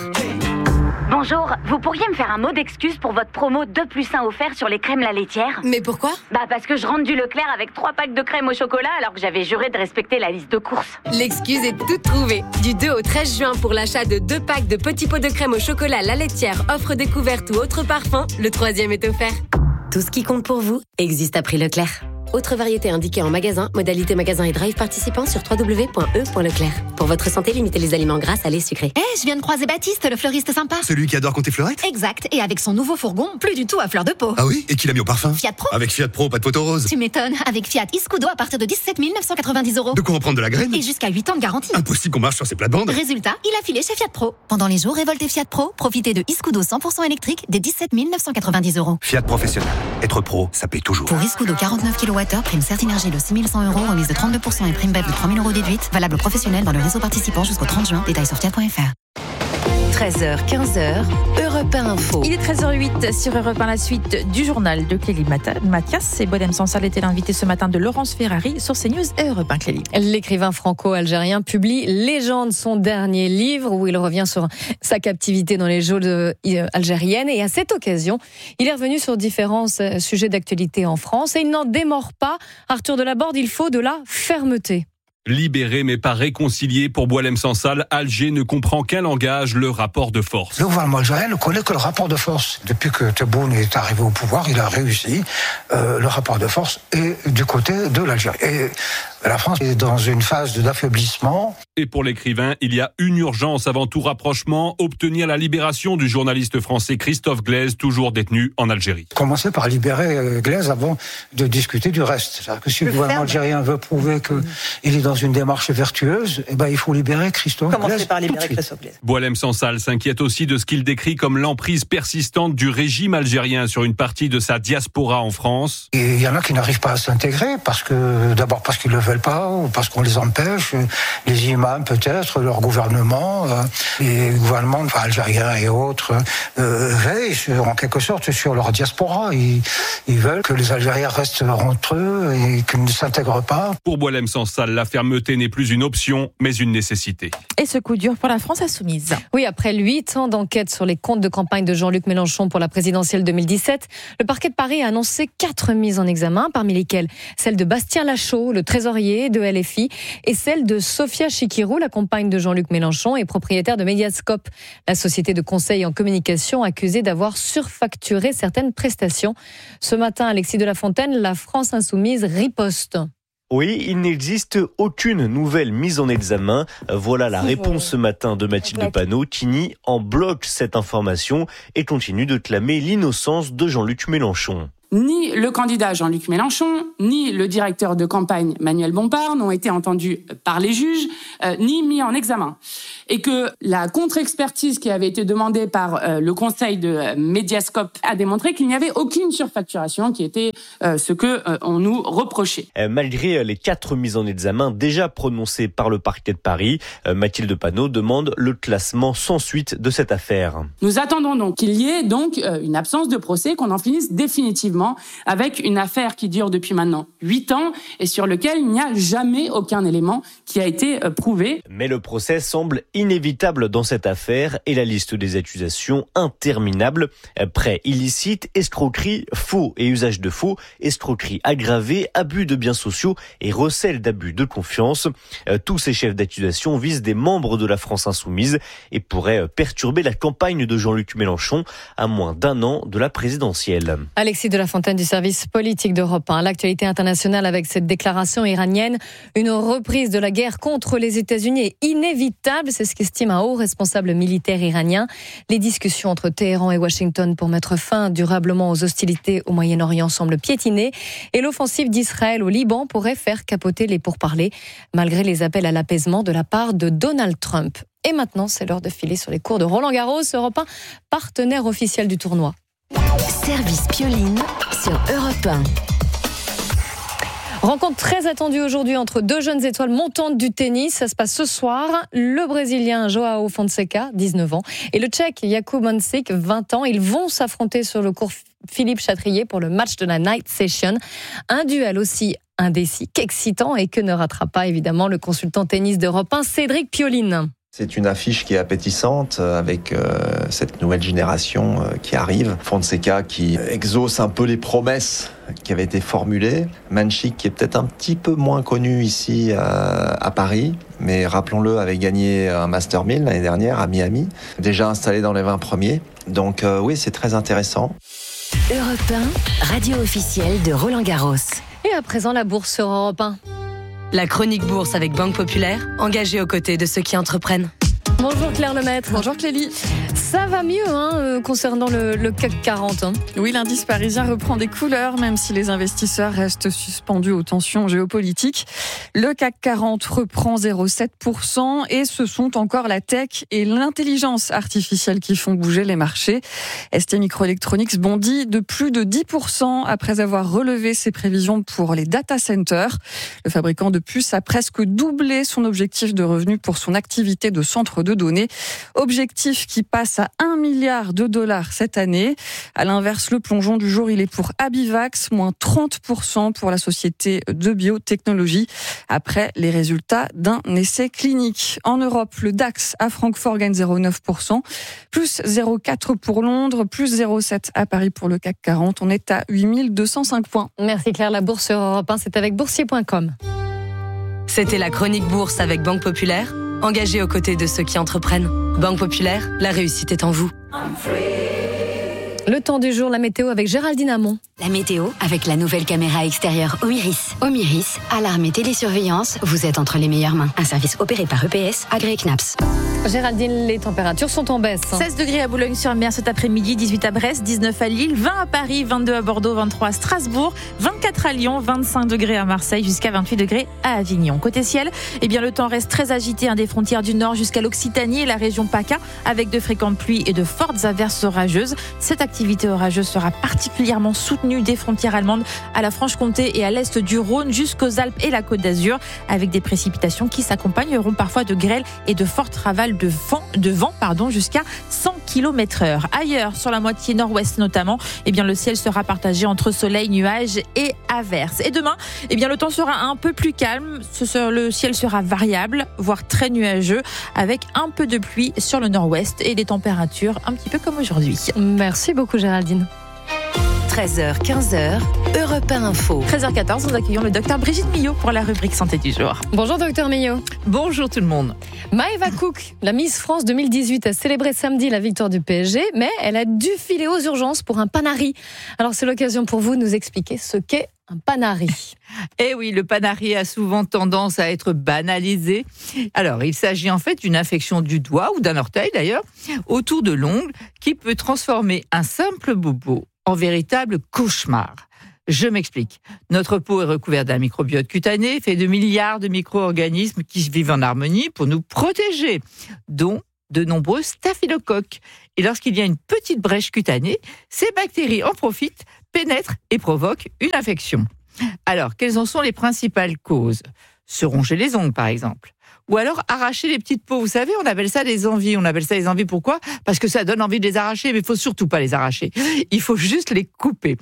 Bonjour, vous pourriez me faire un mot d'excuse pour votre promo deux plus un offert sur les crèmes La Laitière? Mais pourquoi? Bah parce que je rentre du Leclerc avec trois packs de crème au chocolat alors que j'avais juré de respecter la liste de courses. L'excuse est toute trouvée. Du deux au treize juin pour l'achat de deux packs de petits pots de crème au chocolat La Laitière, offre découverte ou autre parfum, le troisième est offert. Tout ce qui compte pour vous existe à prix Leclerc. Autre variété indiquée en magasin, modalité magasin et drive participant sur w w w point e point leclerc. Pour votre santé, limitez les aliments gras, salés, sucrés. Eh, hey, je viens de croiser Baptiste, le fleuriste sympa. Celui qui adore compter fleurette? Exact, et avec son nouveau fourgon, plus du tout à fleur de peau. Ah oui? Et qui l'a mis au parfum? Fiat Pro. Avec Fiat Pro, pas de poteau rose. Tu m'étonnes, avec Fiat Iscudo à partir de dix-sept mille neuf cent quatre-vingt-dix euros. De quoi en prendre de la graine? Et jusqu'à huit ans de garantie. Impossible qu'on marche sur ces plates-bandes. Résultat, il a filé chez Fiat Pro. Pendant les jours révoltés Fiat Pro, profitez de Iscudo cent pour cent électrique dès dix-sept mille neuf cent quatre-vingt-dix euros. Fiat Professionnel. Être pro, ça paye toujours. Pour Iscudo quarante-neuf kilowattheures, prime Certinergie de six mille cent euros, remise de trente-deux pour cent et prime B E P de trois mille euros déduite. Valable professionnel dans le réseau participant jusqu'au trente juin. Détails sur fiat point f r. treize heures quinze, Europe un Info. Il est treize heures huit sur Europe un, la suite du journal de Clélie Mathias. Et Boualem Sansal était l'invité ce matin de Laurence Ferrari sur CNews et Europe un, Clélie. L'écrivain franco-algérien publie Légende, son dernier livre où il revient sur sa captivité dans les geôles algériennes. Et à cette occasion, il est revenu sur différents sujets d'actualité en France et il n'en démord pas. Arthur Delaborde, il faut de la fermeté. Libéré mais pas réconcilié pour Boualem Sansal, Alger ne comprend qu'un langage, le rapport de force. Le gouvernement algérien ne connaît que le rapport de force. Depuis que Tebboune est arrivé au pouvoir, il a réussi. Euh, le rapport de force est du côté de l'Algérie. Et La France est dans une phase d'affaiblissement. Et pour l'écrivain, il y a une urgence avant tout rapprochement, obtenir la libération du journaliste français Christophe Glaise, toujours détenu en Algérie. Commencer par libérer Glaise avant de discuter du reste. C'est-à-dire que si le, le gouvernement algérien veut prouver qu'il est dans une démarche vertueuse, eh ben, il faut libérer Christophe Glaise. Commencer par libérer Christophe Glaise. Boualem Sansal s'inquiète aussi de ce qu'il décrit comme l'emprise persistante du régime algérien sur une partie de sa diaspora en France. Et il y en a qui n'arrivent pas à s'intégrer parce que, d'abord parce qu'ils ne le veulent pas ou parce qu'on les empêche. Les imams peut-être, leur gouvernement, euh, les gouvernements enfin, algériens et autres euh, veillent sur, en quelque sorte sur leur diaspora. Ils, ils veulent que les Algériens restent entre eux et qu'ils ne s'intègrent pas. Pour Boualem Sansal, la fermeté n'est plus une option, mais une nécessité. Et ce coup dur pour la France insoumise. Oui, après huit ans d'enquête sur les comptes de campagne de Jean-Luc Mélenchon pour la présidentielle deux mille dix-sept, le parquet de Paris a annoncé quatre mises en examen, parmi lesquelles celle de Bastien Lachaud, le trésorier de L F I, et celle de Sophia Chikirou, la compagne de Jean-Luc Mélenchon et propriétaire de Mediascope, la société de conseil en communication accusée d'avoir surfacturé certaines prestations. Ce matin, Alexis de la Fontaine, la France insoumise riposte. Oui, il n'existe aucune nouvelle mise en examen. Voilà la réponse ce matin de Mathilde Panot qui nie en bloc cette information et continue de clamer l'innocence de Jean-Luc Mélenchon. Ni le candidat Jean-Luc Mélenchon, ni le directeur de campagne Manuel Bompard n'ont été entendus par les juges, euh, ni mis en examen. Et que la contre-expertise qui avait été demandée par euh, le conseil de euh, Mediascope a démontré qu'il n'y avait aucune surfacturation qui était euh, ce que euh, on nous reprochait. Euh, malgré les quatre mises en examen déjà prononcées par le parquet de Paris, euh, Mathilde Panot demande le classement sans suite de cette affaire. Nous attendons donc qu'il y ait donc euh, une absence de procès, qu'on en finisse définitivement avec une affaire qui dure depuis maintenant huit ans et sur lequel il n'y a jamais aucun élément qui a été prouvé. Mais le procès semble inévitable dans cette affaire et la liste des accusations interminable. Prêt illicite, escroquerie, faux et usage de faux, escroquerie aggravée, abus de biens sociaux et recel d'abus de confiance. Tous ces chefs d'accusation visent des membres de la France insoumise et pourraient perturber la campagne de Jean-Luc Mélenchon à moins d'un an de la présidentielle. Alexis de la Fontaine du service politique d'Europe un. L'actualité internationale avec cette déclaration iranienne. Une reprise de la guerre contre les États-Unis est inévitable, c'est ce qu'estime un haut responsable militaire iranien. Les discussions entre Téhéran et Washington pour mettre fin durablement aux hostilités au Moyen-Orient semblent piétiner et l'offensive d'Israël au Liban pourrait faire capoter les pourparlers, malgré les appels à l'apaisement de la part de Donald Trump. Et maintenant, c'est l'heure de filer sur les cours de Roland Garros, Europe un, partenaire officiel du tournoi. Service Pioline sur Europe un. Rencontre très attendue aujourd'hui entre deux jeunes étoiles montantes du tennis. Ça se passe ce soir. Le Brésilien Joao Fonseca, dix-neuf ans, et le Tchèque Jakub Mansik, vingt ans. Ils vont s'affronter sur le cours Philippe Chatrier pour le match de la Night Session. Un duel aussi indécis qu'excitant et que ne ratera pas évidemment le consultant tennis d'Europe un, Cédric Pioline. C'est une affiche qui est appétissante avec euh, cette nouvelle génération euh, qui arrive. Fonseca qui exauce un peu les promesses qui avaient été formulées. Mansik qui est peut-être un petit peu moins connu ici à, à Paris, mais rappelons-le, avait gagné un Master mille l'année dernière à Miami, déjà installé dans les vingt premiers. Donc euh, oui, c'est très intéressant. Europe un, radio officielle de Roland Garros. Et à présent, la bourse sur Europe un. La chronique bourse avec Banque Populaire, engagée aux côtés de ceux qui entreprennent. Bonjour Claire Lemaître. Bonjour Clélie. Ça va mieux hein, euh, concernant le, le C A C quarante. Hein. Oui, l'indice parisien reprend des couleurs, même si les investisseurs restent suspendus aux tensions géopolitiques. Le C A C quarante reprend zéro virgule sept pour cent et ce sont encore la tech et l'intelligence artificielle qui font bouger les marchés. S T Microelectronics bondit de plus de dix pour cent après avoir relevé ses prévisions pour les data centers. Le fabricant de puces a presque doublé son objectif de revenus pour son activité de centre de données. Objectif qui passe à un milliard de dollars cette année. À l'inverse, le plongeon du jour, il est pour Abivax, moins trente pour cent pour la société de biotechnologie, après les résultats d'un essai clinique. En Europe, le DAX à Francfort gagne zéro virgule neuf pour cent, plus zéro virgule quatre pour cent pour Londres, plus zéro virgule sept pour cent à Paris pour le C A C quarante. On est à huit mille deux cent cinq points. Merci Claire, la bourse sur Europe un, c'est avec boursier point com. C'était la chronique bourse avec Banque Populaire, engagée aux côtés de ceux qui entreprennent. Banque Populaire, la réussite est en vous. Le temps du jour, la météo avec Géraldine Amont. La météo avec la nouvelle caméra extérieure Omiris. Omiris, alarme et télésurveillance, vous êtes entre les meilleures mains. Un service opéré par E P S, agréé C N A P S. Géraldine, les températures sont en baisse. seize degrés à Boulogne-sur-Mer cet après-midi, dix-huit à Brest, dix-neuf à Lille, vingt à Paris, vingt-deux à Bordeaux, vingt-trois à Strasbourg, vingt-quatre à Lyon, vingt-cinq degrés à Marseille, jusqu'à vingt-huit degrés à Avignon. Côté ciel, eh bien, le temps reste très agité hein, des frontières du nord jusqu'à l'Occitanie et la région PACA, avec de fréquentes pluies et de fortes averses orageuses. Cette activité orageuse sera particulièrement soutenue des frontières allemandes à la Franche-Comté et à l'est du Rhône jusqu'aux Alpes et la Côte d'Azur, avec des précipitations qui s'accompagneront parfois de grêles et de fortes ravales de vent, de vent pardon, jusqu'à cent kilomètres heure. Ailleurs, sur la moitié nord-ouest notamment, eh bien, le ciel sera partagé entre soleil, nuages et averses. Et demain, eh bien, le temps sera un peu plus calme. Ce, le ciel sera variable, voire très nuageux, avec un peu de pluie sur le nord-ouest et des températures un petit peu comme aujourd'hui. Merci beaucoup Géraldine. treize heures quinze, Europe un Info. treize heures quatorze, nous accueillons le docteur Brigitte Millot pour la rubrique santé du jour. Bonjour docteur Millot. Bonjour tout le monde. Maëva Cook, la Miss France deux mille dix-huit, a célébré samedi la victoire du P S G, mais elle a dû filer aux urgences pour un panari. Alors c'est l'occasion pour vous de nous expliquer ce qu'est un panari. Eh oui, le panari a souvent tendance à être banalisé. Alors, il s'agit en fait d'une infection du doigt, ou d'un orteil d'ailleurs, autour de l'ongle, qui peut transformer un simple bobo en véritable cauchemar. Je m'explique. Notre peau est recouverte d'un microbiote cutané, fait de milliards de micro-organismes qui vivent en harmonie pour nous protéger, dont de nombreux staphylocoques. Et lorsqu'il y a une petite brèche cutanée, ces bactéries en profitent, pénètrent et provoquent une infection. Alors, quelles en sont les principales causes ? Se ronger les ongles, par exemple. Ou alors arracher les petites peaux. Vous savez, on appelle ça des envies. On appelle ça des envies, pourquoi ? Parce que ça donne envie de les arracher, mais il ne faut surtout pas les arracher. Il faut juste les couper.